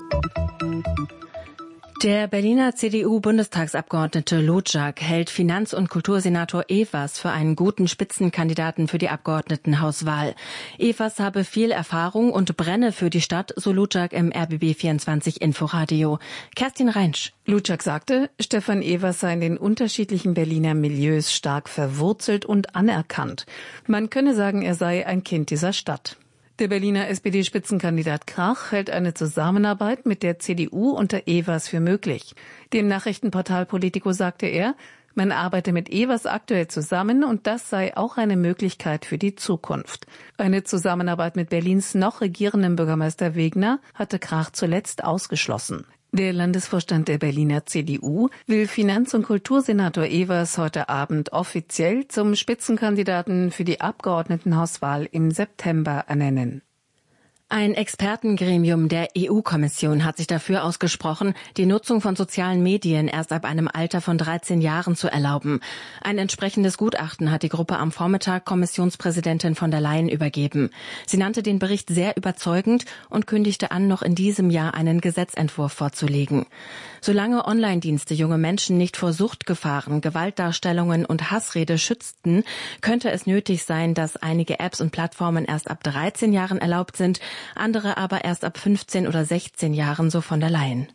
Der Berliner CDU-Bundestagsabgeordnete Lutschak hält Finanz- und Kultursenator Evers für einen guten Spitzenkandidaten für die Abgeordnetenhauswahl. Evers habe viel Erfahrung und brenne für die Stadt, so Lutschak im RBB24 Inforadio. Kerstin Reinsch. Lutschak sagte, Stefan Evers sei in den unterschiedlichen Berliner Milieus stark verwurzelt und anerkannt. Man könne sagen, er sei ein Kind dieser Stadt. Der Berliner SPD-Spitzenkandidat Krach hält eine Zusammenarbeit mit der CDU unter Evers für möglich. Dem Nachrichtenportal Politico sagte er, Man arbeite mit Evers aktuell zusammen und das sei auch eine Möglichkeit für die Zukunft. Eine Zusammenarbeit mit Berlins noch regierendem Bürgermeister Wegner hatte Krach zuletzt ausgeschlossen. Der Landesvorstand der Berliner CDU will Finanz- und Kultursenator Evers heute Abend offiziell zum Spitzenkandidaten für die Abgeordnetenhauswahl im September ernennen. Ein Expertengremium der EU-Kommission hat sich dafür ausgesprochen, die Nutzung von sozialen Medien erst ab einem Alter von 13 Jahren zu erlauben. Ein entsprechendes Gutachten hat die Gruppe am Vormittag Kommissionspräsidentin von der Leyen übergeben. Sie nannte den Bericht sehr überzeugend und kündigte an, noch in diesem Jahr einen Gesetzentwurf vorzulegen. Solange Online-Dienste junge Menschen nicht vor Suchtgefahren, Gewaltdarstellungen und Hassrede schützten, könnte es nötig sein, dass einige Apps und Plattformen erst ab 13 Jahren erlaubt sind, andere aber erst ab 15 oder 16 Jahren, so von der Leyen.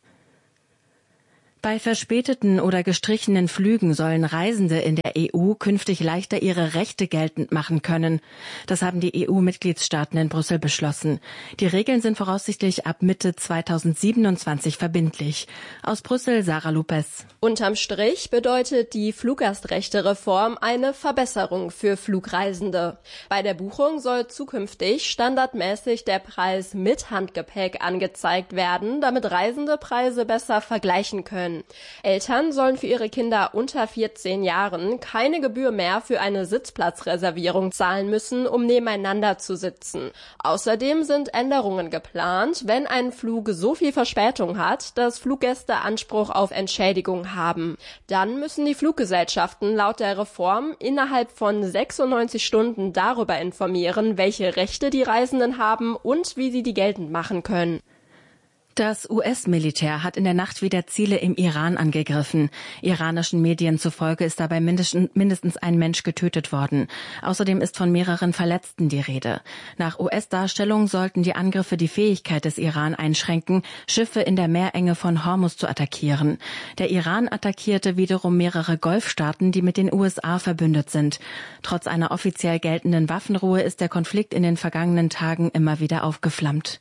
Bei verspäteten oder gestrichenen Flügen sollen Reisende in der EU künftig leichter ihre Rechte geltend machen können. Das haben die EU-Mitgliedstaaten in Brüssel beschlossen. Die Regeln sind voraussichtlich ab Mitte 2027 verbindlich. Aus Brüssel Sarah Lopez. Unterm Strich bedeutet die Fluggastrechte-Reform eine Verbesserung für Flugreisende. Bei der Buchung soll zukünftig standardmäßig der Preis mit Handgepäck angezeigt werden, damit Reisende Preise besser vergleichen können. Eltern sollen für ihre Kinder unter 14 Jahren keine Gebühr mehr für eine Sitzplatzreservierung zahlen müssen, um nebeneinander zu sitzen. Außerdem sind Änderungen geplant, wenn ein Flug so viel Verspätung hat, dass Fluggäste Anspruch auf Entschädigung haben. Dann müssen die Fluggesellschaften laut der Reform innerhalb von 96 Stunden darüber informieren, welche Rechte die Reisenden haben und wie sie die geltend machen können. Das US-Militär hat in der Nacht wieder Ziele im Iran angegriffen. Iranischen Medien zufolge ist dabei mindestens ein Mensch getötet worden. Außerdem ist von mehreren Verletzten die Rede. Nach US-Darstellung sollten die Angriffe die Fähigkeit des Iran einschränken, Schiffe in der Meerenge von Hormuz zu attackieren. Der Iran attackierte wiederum mehrere Golfstaaten, die mit den USA verbündet sind. Trotz einer offiziell geltenden Waffenruhe ist der Konflikt in den vergangenen Tagen immer wieder aufgeflammt.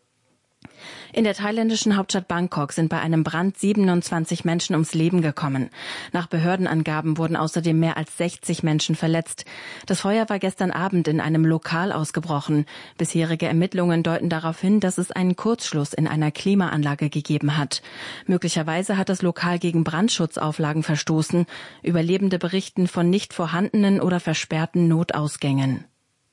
In der thailändischen Hauptstadt Bangkok sind bei einem Brand 27 Menschen ums Leben gekommen. Nach Behördenangaben wurden außerdem mehr als 60 Menschen verletzt. Das Feuer war gestern Abend in einem Lokal ausgebrochen. Bisherige Ermittlungen deuten darauf hin, dass es einen Kurzschluss in einer Klimaanlage gegeben hat. Möglicherweise hat das Lokal gegen Brandschutzauflagen verstoßen. Überlebende berichten von nicht vorhandenen oder versperrten Notausgängen.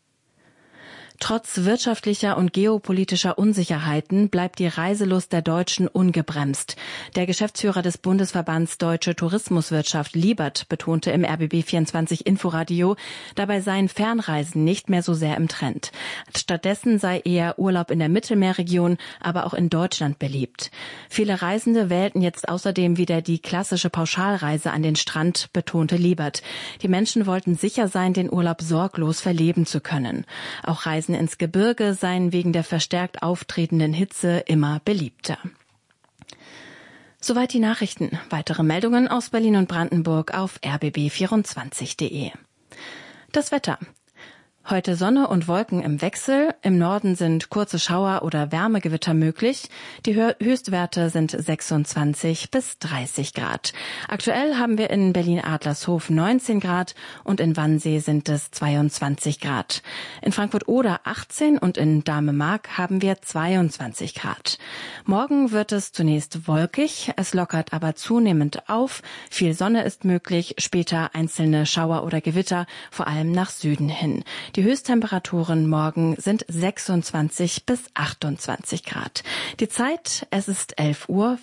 Trotz wirtschaftlicher und geopolitischer Unsicherheiten bleibt die Reiselust der Deutschen ungebremst. Der Geschäftsführer des Bundesverbands Deutsche Tourismuswirtschaft Liebert betonte im RBB24 Inforadio, dabei seien Fernreisen nicht mehr so sehr im Trend. Stattdessen sei eher Urlaub in der Mittelmeerregion, aber auch in Deutschland beliebt. Viele Reisende wählten jetzt außerdem wieder die klassische Pauschalreise an den Strand, betonte Liebert. Die Menschen wollten sicher sein, den Urlaub sorglos verleben zu können. Auch Reisen ins Gebirge seien wegen der verstärkt auftretenden Hitze immer beliebter. Soweit die Nachrichten. Weitere Meldungen aus Berlin und Brandenburg auf rbb24.de. Das Wetter. Heute Sonne und Wolken im Wechsel. Im Norden sind kurze Schauer oder Wärmegewitter möglich. Die Höchstwerte sind 26 bis 30 Grad. Aktuell haben wir in Berlin-Adlershof 19 Grad und in Wannsee sind es 22 Grad. In Frankfurt-Oder 18 und in Dahme-Mark haben wir 22 Grad. Morgen wird es zunächst wolkig, es lockert aber zunehmend auf. Viel Sonne ist möglich, später einzelne Schauer oder Gewitter, vor allem nach Süden hin. Die Höchsttemperaturen morgen sind 26 bis 28 Grad. Die Zeit, es ist 11:05 Uhr.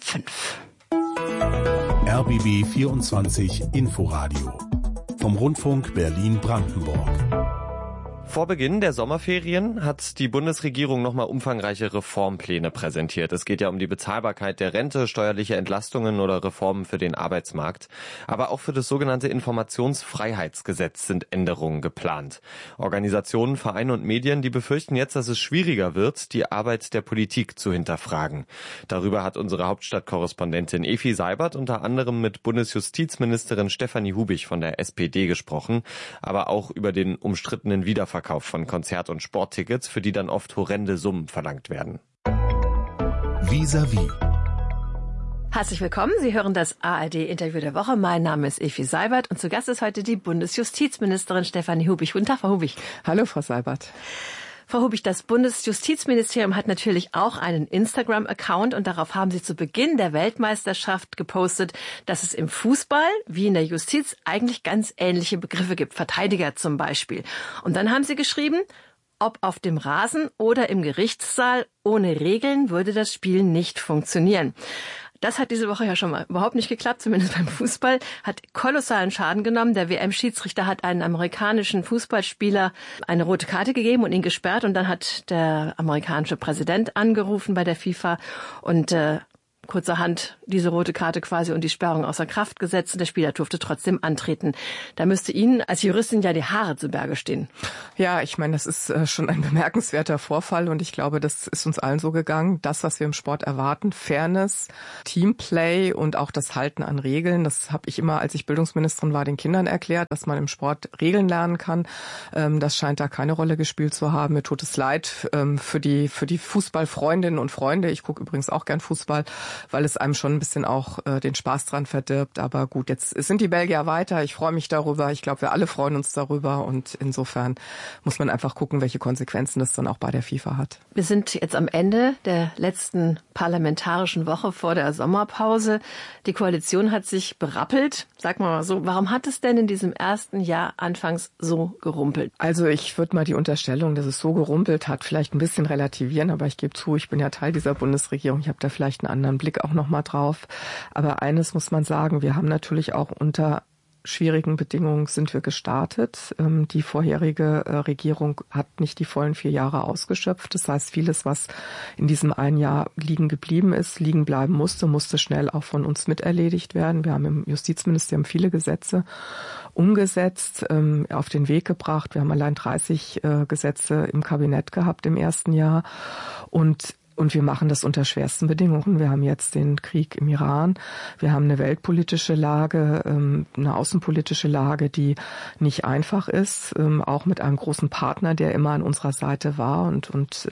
RBB 24 Inforadio vom Rundfunk Berlin-Brandenburg. Vor Beginn der Sommerferien hat die Bundesregierung nochmal umfangreiche Reformpläne präsentiert. Es geht ja um die Bezahlbarkeit der Rente, steuerliche Entlastungen oder Reformen für den Arbeitsmarkt. Aber auch für das sogenannte Informationsfreiheitsgesetz sind Änderungen geplant. Organisationen, Vereine und Medien, die befürchten jetzt, dass es schwieriger wird, die Arbeit der Politik zu hinterfragen. Darüber hat unsere Hauptstadtkorrespondentin Efi Seibert unter anderem mit Bundesjustizministerin Stefanie Hubich von der SPD gesprochen, aber auch über den umstrittenen Wiederverkauf von Konzert- und Sporttickets, für die dann oft horrende Summen verlangt werden. Vis-à-vis. Herzlich willkommen. Sie hören das ARD-Interview der Woche. Mein Name ist Evi Seibert und zu Gast ist heute die Bundesjustizministerin Stefanie Hubich. Guten Tag, Frau Hubich. Hallo, Frau Seibert. Frau Hubich, das Bundesjustizministerium hat natürlich auch einen Instagram-Account und darauf haben Sie zu Beginn der Weltmeisterschaft gepostet, dass es im Fußball wie in der Justiz eigentlich ganz ähnliche Begriffe gibt. Verteidiger zum Beispiel. Und dann haben Sie geschrieben, ob auf dem Rasen oder im Gerichtssaal, ohne Regeln würde das Spiel nicht funktionieren. Das hat diese Woche ja schon mal überhaupt nicht geklappt, zumindest beim Fußball, hat kolossalen Schaden genommen. Der WM-Schiedsrichter hat einen amerikanischen Fußballspieler eine rote Karte gegeben und ihn gesperrt. Und dann hat der amerikanische Präsident angerufen bei der FIFA und kurzerhand diese rote Karte quasi und die Sperrung außer Kraft gesetzt und der Spieler durfte trotzdem antreten. Da müsste Ihnen als Juristin ja die Haare zu Berge stehen. Ja, ich meine, das ist schon ein bemerkenswerter Vorfall und ich glaube, das ist uns allen so gegangen. Das, was wir im Sport erwarten, Fairness, Teamplay und auch das Halten an Regeln, das habe ich immer, als ich Bildungsministerin war, den Kindern erklärt, dass man im Sport Regeln lernen kann. Das scheint da keine Rolle gespielt zu haben. Mir tut es leid für die Fußballfreundinnen und Freunde. Ich gucke übrigens auch gern Fußball, weil es einem schon ein bisschen auch den Spaß dran verdirbt. Aber gut, jetzt sind die Belgier weiter. Ich freue mich darüber. Ich glaube, wir alle freuen uns darüber. Und insofern muss man einfach gucken, welche Konsequenzen das dann auch bei der FIFA hat. Wir sind jetzt am Ende der letzten parlamentarischen Woche vor der Sommerpause. Die Koalition hat sich berappelt. Sag mal so, warum hat es denn in diesem ersten Jahr anfangs so gerumpelt? Also ich würde mal die Unterstellung, dass es so gerumpelt hat, vielleicht ein bisschen relativieren. Aber ich gebe zu, ich bin ja Teil dieser Bundesregierung. Ich habe da vielleicht einen anderen Blick auch noch mal drauf. Aber eines muss man sagen, wir haben natürlich auch unter schwierigen Bedingungen sind wir gestartet. Die vorherige Regierung hat nicht die vollen 4 Jahre ausgeschöpft. Das heißt, vieles, was in diesem einen Jahr liegen geblieben ist, liegen bleiben musste schnell auch von uns miterledigt werden. Wir haben im Justizministerium viele Gesetze umgesetzt, auf den Weg gebracht. Wir haben allein 30 Gesetze im Kabinett gehabt im ersten Jahr. Und wir machen das unter schwersten Bedingungen. Wir haben jetzt den Krieg im Iran. Wir haben eine weltpolitische Lage, eine außenpolitische Lage, die nicht einfach ist. Auch mit einem großen Partner, der immer an unserer Seite war. Aber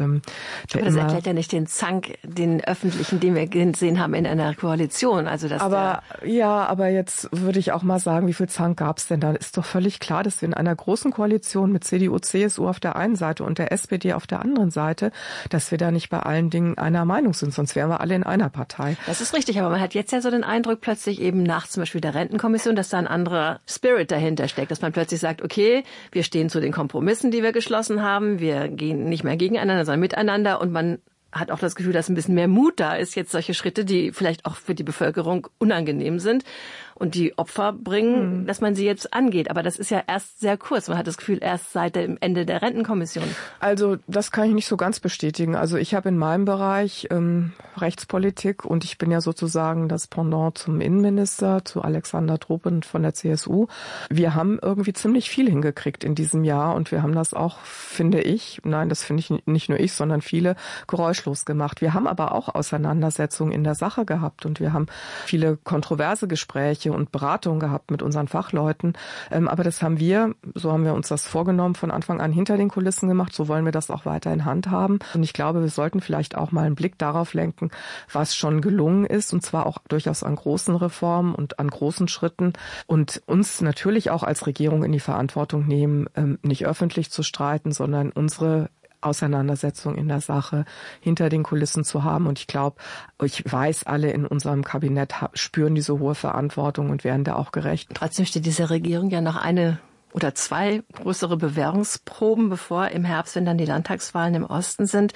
das erklärt ja nicht den Zank, den öffentlichen, den wir gesehen haben in einer Koalition. Also aber jetzt würde ich auch mal sagen, wie viel Zank gab es denn da? Ist doch völlig klar, dass wir in einer großen Koalition mit CDU, CSU auf der einen Seite und der SPD auf der anderen Seite, dass wir da nicht bei allen Dingen einer Meinung sind, sonst wären wir alle in einer Partei. Das ist richtig, aber man hat jetzt ja so den Eindruck plötzlich eben nach zum Beispiel der Rentenkommission, dass da ein anderer Spirit dahinter steckt, dass man plötzlich sagt, okay, wir stehen zu den Kompromissen, die wir geschlossen haben, wir gehen nicht mehr gegeneinander, sondern miteinander und man hat auch das Gefühl, dass ein bisschen mehr Mut da ist, jetzt solche Schritte, die vielleicht auch für die Bevölkerung unangenehm sind und die Opfer bringen, dass man sie jetzt angeht. Aber das ist ja erst sehr kurz. Man hat das Gefühl, erst seit dem Ende der Rentenkommission. Also das kann ich nicht so ganz bestätigen. Also ich habe in meinem Bereich Rechtspolitik und ich bin ja sozusagen das Pendant zum Innenminister, zu Alexander Tropen von der CSU. Wir haben irgendwie ziemlich viel hingekriegt in diesem Jahr und wir haben das auch, finde ich, das finde ich nicht nur ich, sondern viele, geräuschlos gemacht. Wir haben aber auch Auseinandersetzungen in der Sache gehabt und wir haben viele kontroverse Gespräche und Beratungen gehabt mit unseren Fachleuten. Aber das haben wir, so haben wir uns das vorgenommen, von Anfang an hinter den Kulissen gemacht. So wollen wir das auch weiter in Hand haben. Und ich glaube, wir sollten vielleicht auch mal einen Blick darauf lenken, was schon gelungen ist. Und zwar auch durchaus an großen Reformen und an großen Schritten. Und uns natürlich auch als Regierung in die Verantwortung nehmen, nicht öffentlich zu streiten, sondern unsere Auseinandersetzung in der Sache hinter den Kulissen zu haben. Und ich glaube, ich weiß, alle in unserem Kabinett spüren diese hohe Verantwortung und werden da auch gerecht. Trotzdem steht diese Regierung ja noch eine oder 2 größere Bewährungsproben bevor im Herbst, wenn dann die Landtagswahlen im Osten sind.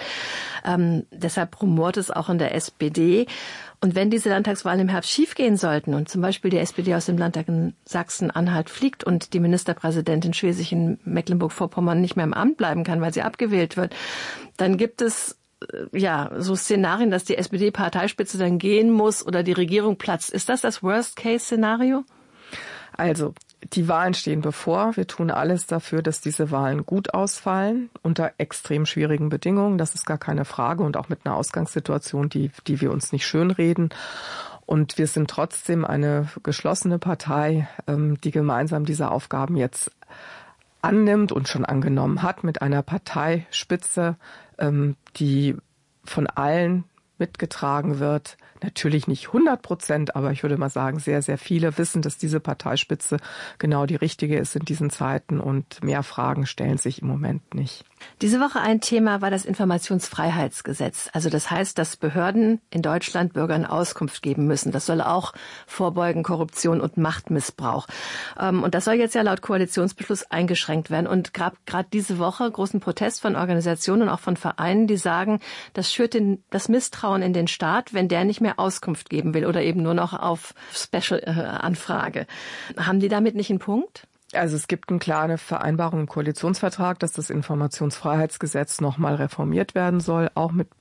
Deshalb rumort es auch in der SPD. Und wenn diese Landtagswahlen im Herbst schiefgehen sollten und zum Beispiel die SPD aus dem Landtag in Sachsen-Anhalt fliegt und die Ministerpräsidentin Schwesig in Mecklenburg-Vorpommern nicht mehr im Amt bleiben kann, weil sie abgewählt wird, dann gibt es so Szenarien, dass die SPD-Parteispitze dann gehen muss oder die Regierung platzt. Ist das Worst-Case-Szenario? Also, die Wahlen stehen bevor. Wir tun alles dafür, dass diese Wahlen gut ausfallen, unter extrem schwierigen Bedingungen. Das ist gar keine Frage und auch mit einer Ausgangssituation, die wir uns nicht schönreden. Und wir sind trotzdem eine geschlossene Partei, die gemeinsam diese Aufgaben jetzt annimmt und schon angenommen hat mit einer Parteispitze, die von allen mitgetragen wird. Natürlich nicht 100%, aber ich würde mal sagen, sehr, sehr viele wissen, dass diese Parteispitze genau die richtige ist in diesen Zeiten und mehr Fragen stellen sich im Moment nicht. Diese Woche ein Thema war das Informationsfreiheitsgesetz. Also das heißt, dass Behörden in Deutschland Bürgern Auskunft geben müssen. Das soll auch vorbeugen Korruption und Machtmissbrauch. Und das soll jetzt ja laut Koalitionsbeschluss eingeschränkt werden. Und gerade diese Woche großen Protest von Organisationen und auch von Vereinen, die sagen, das schürt das Misstrauen in den Staat, wenn der nicht mehr Auskunft geben will oder eben nur noch auf Special-Anfrage. Haben die damit nicht einen Punkt? Also es gibt eine klare Vereinbarung im Koalitionsvertrag, dass das Informationsfreiheitsgesetz nochmal reformiert werden soll, auch mit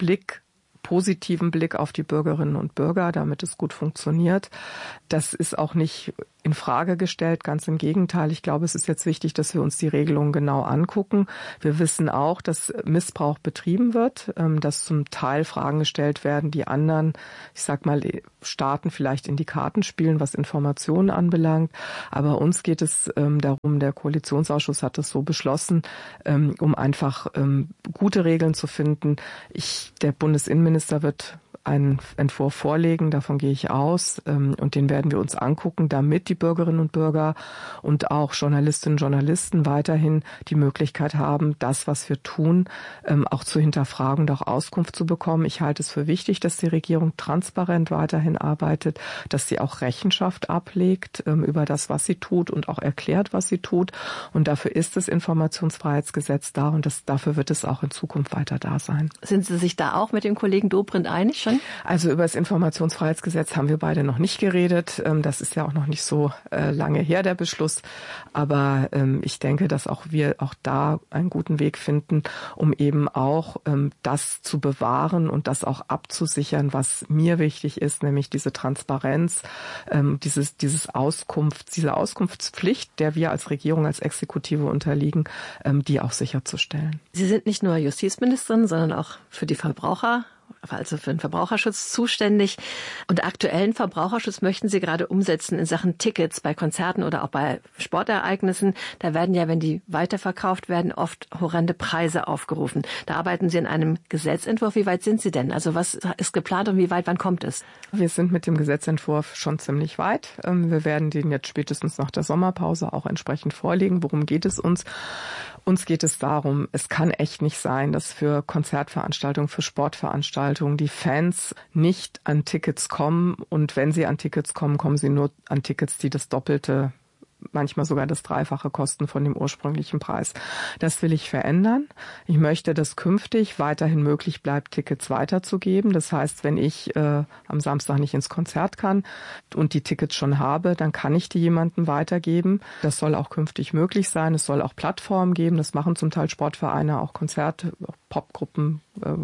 positiven Blick auf die Bürgerinnen und Bürger, damit es gut funktioniert. Das ist auch nicht in Frage gestellt, ganz im Gegenteil. Ich glaube, es ist jetzt wichtig, dass wir uns die Regelungen genau angucken. Wir wissen auch, dass Missbrauch betrieben wird, dass zum Teil Fragen gestellt werden, die anderen, ich sag mal, Staaten vielleicht in die Karten spielen, was Informationen anbelangt. Aber uns geht es darum, der Koalitionsausschuss hat es so beschlossen, um einfach gute Regeln zu finden. Der Bundesinnenminister wird einen Entwurf vorlegen, davon gehe ich aus, und den werden wir uns angucken, damit die Bürgerinnen und Bürger und auch Journalistinnen und Journalisten weiterhin die Möglichkeit haben, das, was wir tun, auch zu hinterfragen und auch Auskunft zu bekommen. Ich halte es für wichtig, dass die Regierung transparent weiterhin arbeitet, dass sie auch Rechenschaft ablegt über das, was sie tut und auch erklärt, was sie tut. Und dafür ist das Informationsfreiheitsgesetz da und dafür wird es auch in Zukunft weiter da sein. Sind Sie sich da auch mit dem Kollegen Dobrindt einig schon? Also über das Informationsfreiheitsgesetz haben wir beide noch nicht geredet. Das ist ja auch noch nicht so lange her, der Beschluss. Aber ich denke, dass wir auch da einen guten Weg finden, um eben auch das zu bewahren und das auch abzusichern, was mir wichtig ist, nämlich diese Transparenz, diese Auskunftspflicht, der wir als Regierung, als Exekutive unterliegen, die auch sicherzustellen. Sie sind nicht nur Justizministerin, sondern auch für die Verbraucher, also für den Verbraucherschutz zuständig. Und aktuellen Verbraucherschutz möchten Sie gerade umsetzen in Sachen Tickets bei Konzerten oder auch bei Sportereignissen. Da werden ja, wenn die weiterverkauft werden, oft horrende Preise aufgerufen. Da arbeiten Sie an einem Gesetzentwurf. Wie weit sind Sie denn? Also was ist geplant und wann kommt es? Wir sind mit dem Gesetzentwurf schon ziemlich weit. Wir werden den jetzt spätestens nach der Sommerpause auch entsprechend vorlegen. Worum geht es uns? Uns geht es darum, es kann echt nicht sein, dass für Konzertveranstaltungen, für Sportveranstaltungen die Fans nicht an Tickets kommen. Und wenn sie an Tickets kommen, kommen sie nur an Tickets, die das Doppelte, manchmal sogar das Dreifache kosten von dem ursprünglichen Preis. Das will ich verändern. Ich möchte, dass künftig weiterhin möglich bleibt, Tickets weiterzugeben. Das heißt, wenn ich am Samstag nicht ins Konzert kann und die Tickets schon habe, dann kann ich die jemandem weitergeben. Das soll auch künftig möglich sein. Es soll auch Plattformen geben. Das machen zum Teil Sportvereine, auch Konzerte, auch Popgruppen,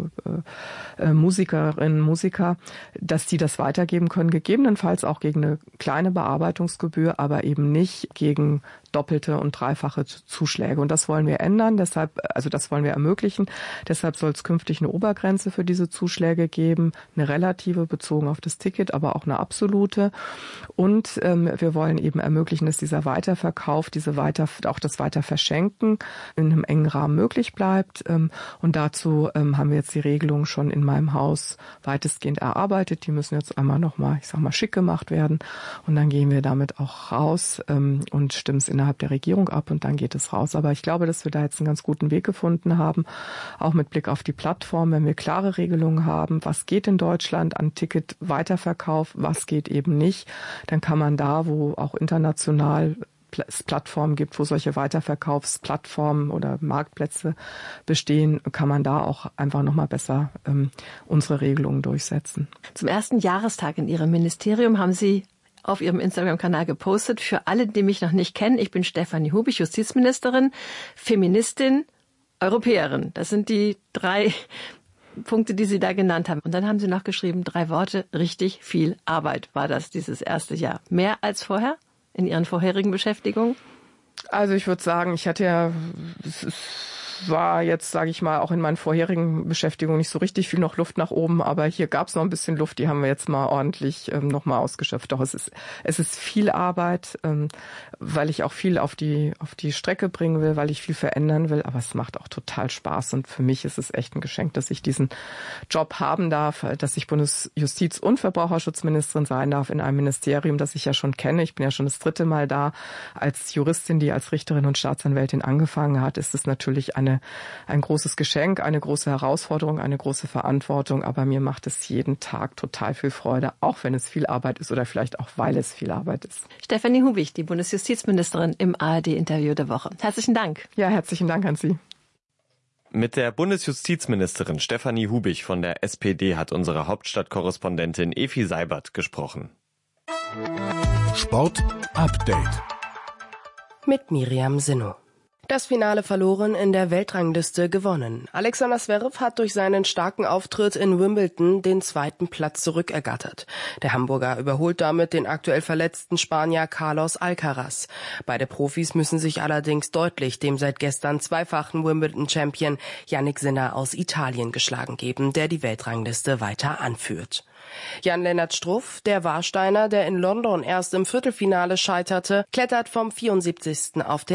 Musikerinnen, Musiker, dass die das weitergeben können, gegebenenfalls auch gegen eine kleine Bearbeitungsgebühr, aber eben nicht gegen doppelte und dreifache Zuschläge. Und das wollen wir ändern, das wollen wir ermöglichen. Deshalb soll es künftig eine Obergrenze für diese Zuschläge geben, eine relative bezogen auf das Ticket, aber auch eine absolute. Und wir wollen eben ermöglichen, dass dieser Weiterverkauf, auch das Weiterverschenken in einem engen Rahmen möglich bleibt. Und dazu haben wir jetzt die Regelungen schon in meinem Haus weitestgehend erarbeitet. Die müssen jetzt einmal nochmal, schick gemacht werden. Und dann gehen wir damit auch raus und stimmen es innerhalb der Regierung ab und dann geht es raus. Aber ich glaube, dass wir da jetzt einen ganz guten Weg gefunden haben, auch mit Blick auf die Plattform, wenn wir klare Regelungen haben, was geht in Deutschland an Ticket-Weiterverkauf, was geht eben nicht, dann kann man da, wo auch international es Plattformen gibt, wo solche Weiterverkaufsplattformen oder Marktplätze bestehen, kann man da auch einfach nochmal besser unsere Regelungen durchsetzen. Zum ersten Jahrestag in Ihrem Ministerium haben Sie auf Ihrem Instagram-Kanal gepostet. Für alle, die mich noch nicht kennen, ich bin Stefanie Hubich, Justizministerin, Feministin, Europäerin. Das sind die 3 Punkte, die Sie da genannt haben. Und dann haben Sie noch geschrieben, 3 Worte, richtig viel Arbeit war das dieses erste Jahr. Mehr als vorher in Ihren vorherigen Beschäftigungen? Also ich würde sagen, ich hatte ja war jetzt, sage ich mal, auch in meinen vorherigen Beschäftigungen nicht so richtig viel noch Luft nach oben, aber hier gab es noch ein bisschen Luft, die haben wir jetzt mal ordentlich nochmal ausgeschöpft. Doch es ist viel Arbeit, weil ich auch viel auf die Strecke bringen will, weil ich viel verändern will, aber es macht auch total Spaß und für mich ist es echt ein Geschenk, dass ich diesen Job haben darf, dass ich Bundesjustiz- und Verbraucherschutzministerin sein darf in einem Ministerium, das ich ja schon kenne. Ich bin ja schon das 3. Mal da als Juristin, die als Richterin und Staatsanwältin angefangen hat, ist es natürlich ein großes Geschenk, eine große Herausforderung, eine große Verantwortung, aber mir macht es jeden Tag total viel Freude, auch wenn es viel Arbeit ist oder vielleicht auch, weil es viel Arbeit ist. Stefanie Hubich, die Bundesjustizministerin im ARD-Interview der Woche. Herzlichen Dank. Ja, herzlichen Dank an Sie. Mit der Bundesjustizministerin Stefanie Hubich von der SPD hat unsere Hauptstadtkorrespondentin Efi Seibert gesprochen. Sport Update mit Miriam Sinno. Das Finale verloren, in der Weltrangliste gewonnen. Alexander Zverev hat durch seinen starken Auftritt in Wimbledon den 2. Platz zurückergattert. Der Hamburger überholt damit den aktuell verletzten Spanier Carlos Alcaraz. Beide Profis müssen sich allerdings deutlich dem seit gestern zweifachen Wimbledon-Champion Jannik Sinner aus Italien geschlagen geben, der die Weltrangliste weiter anführt. Jan-Lennart Struff, der Warsteiner, der in London erst im Viertelfinale scheiterte, klettert vom 74. auf den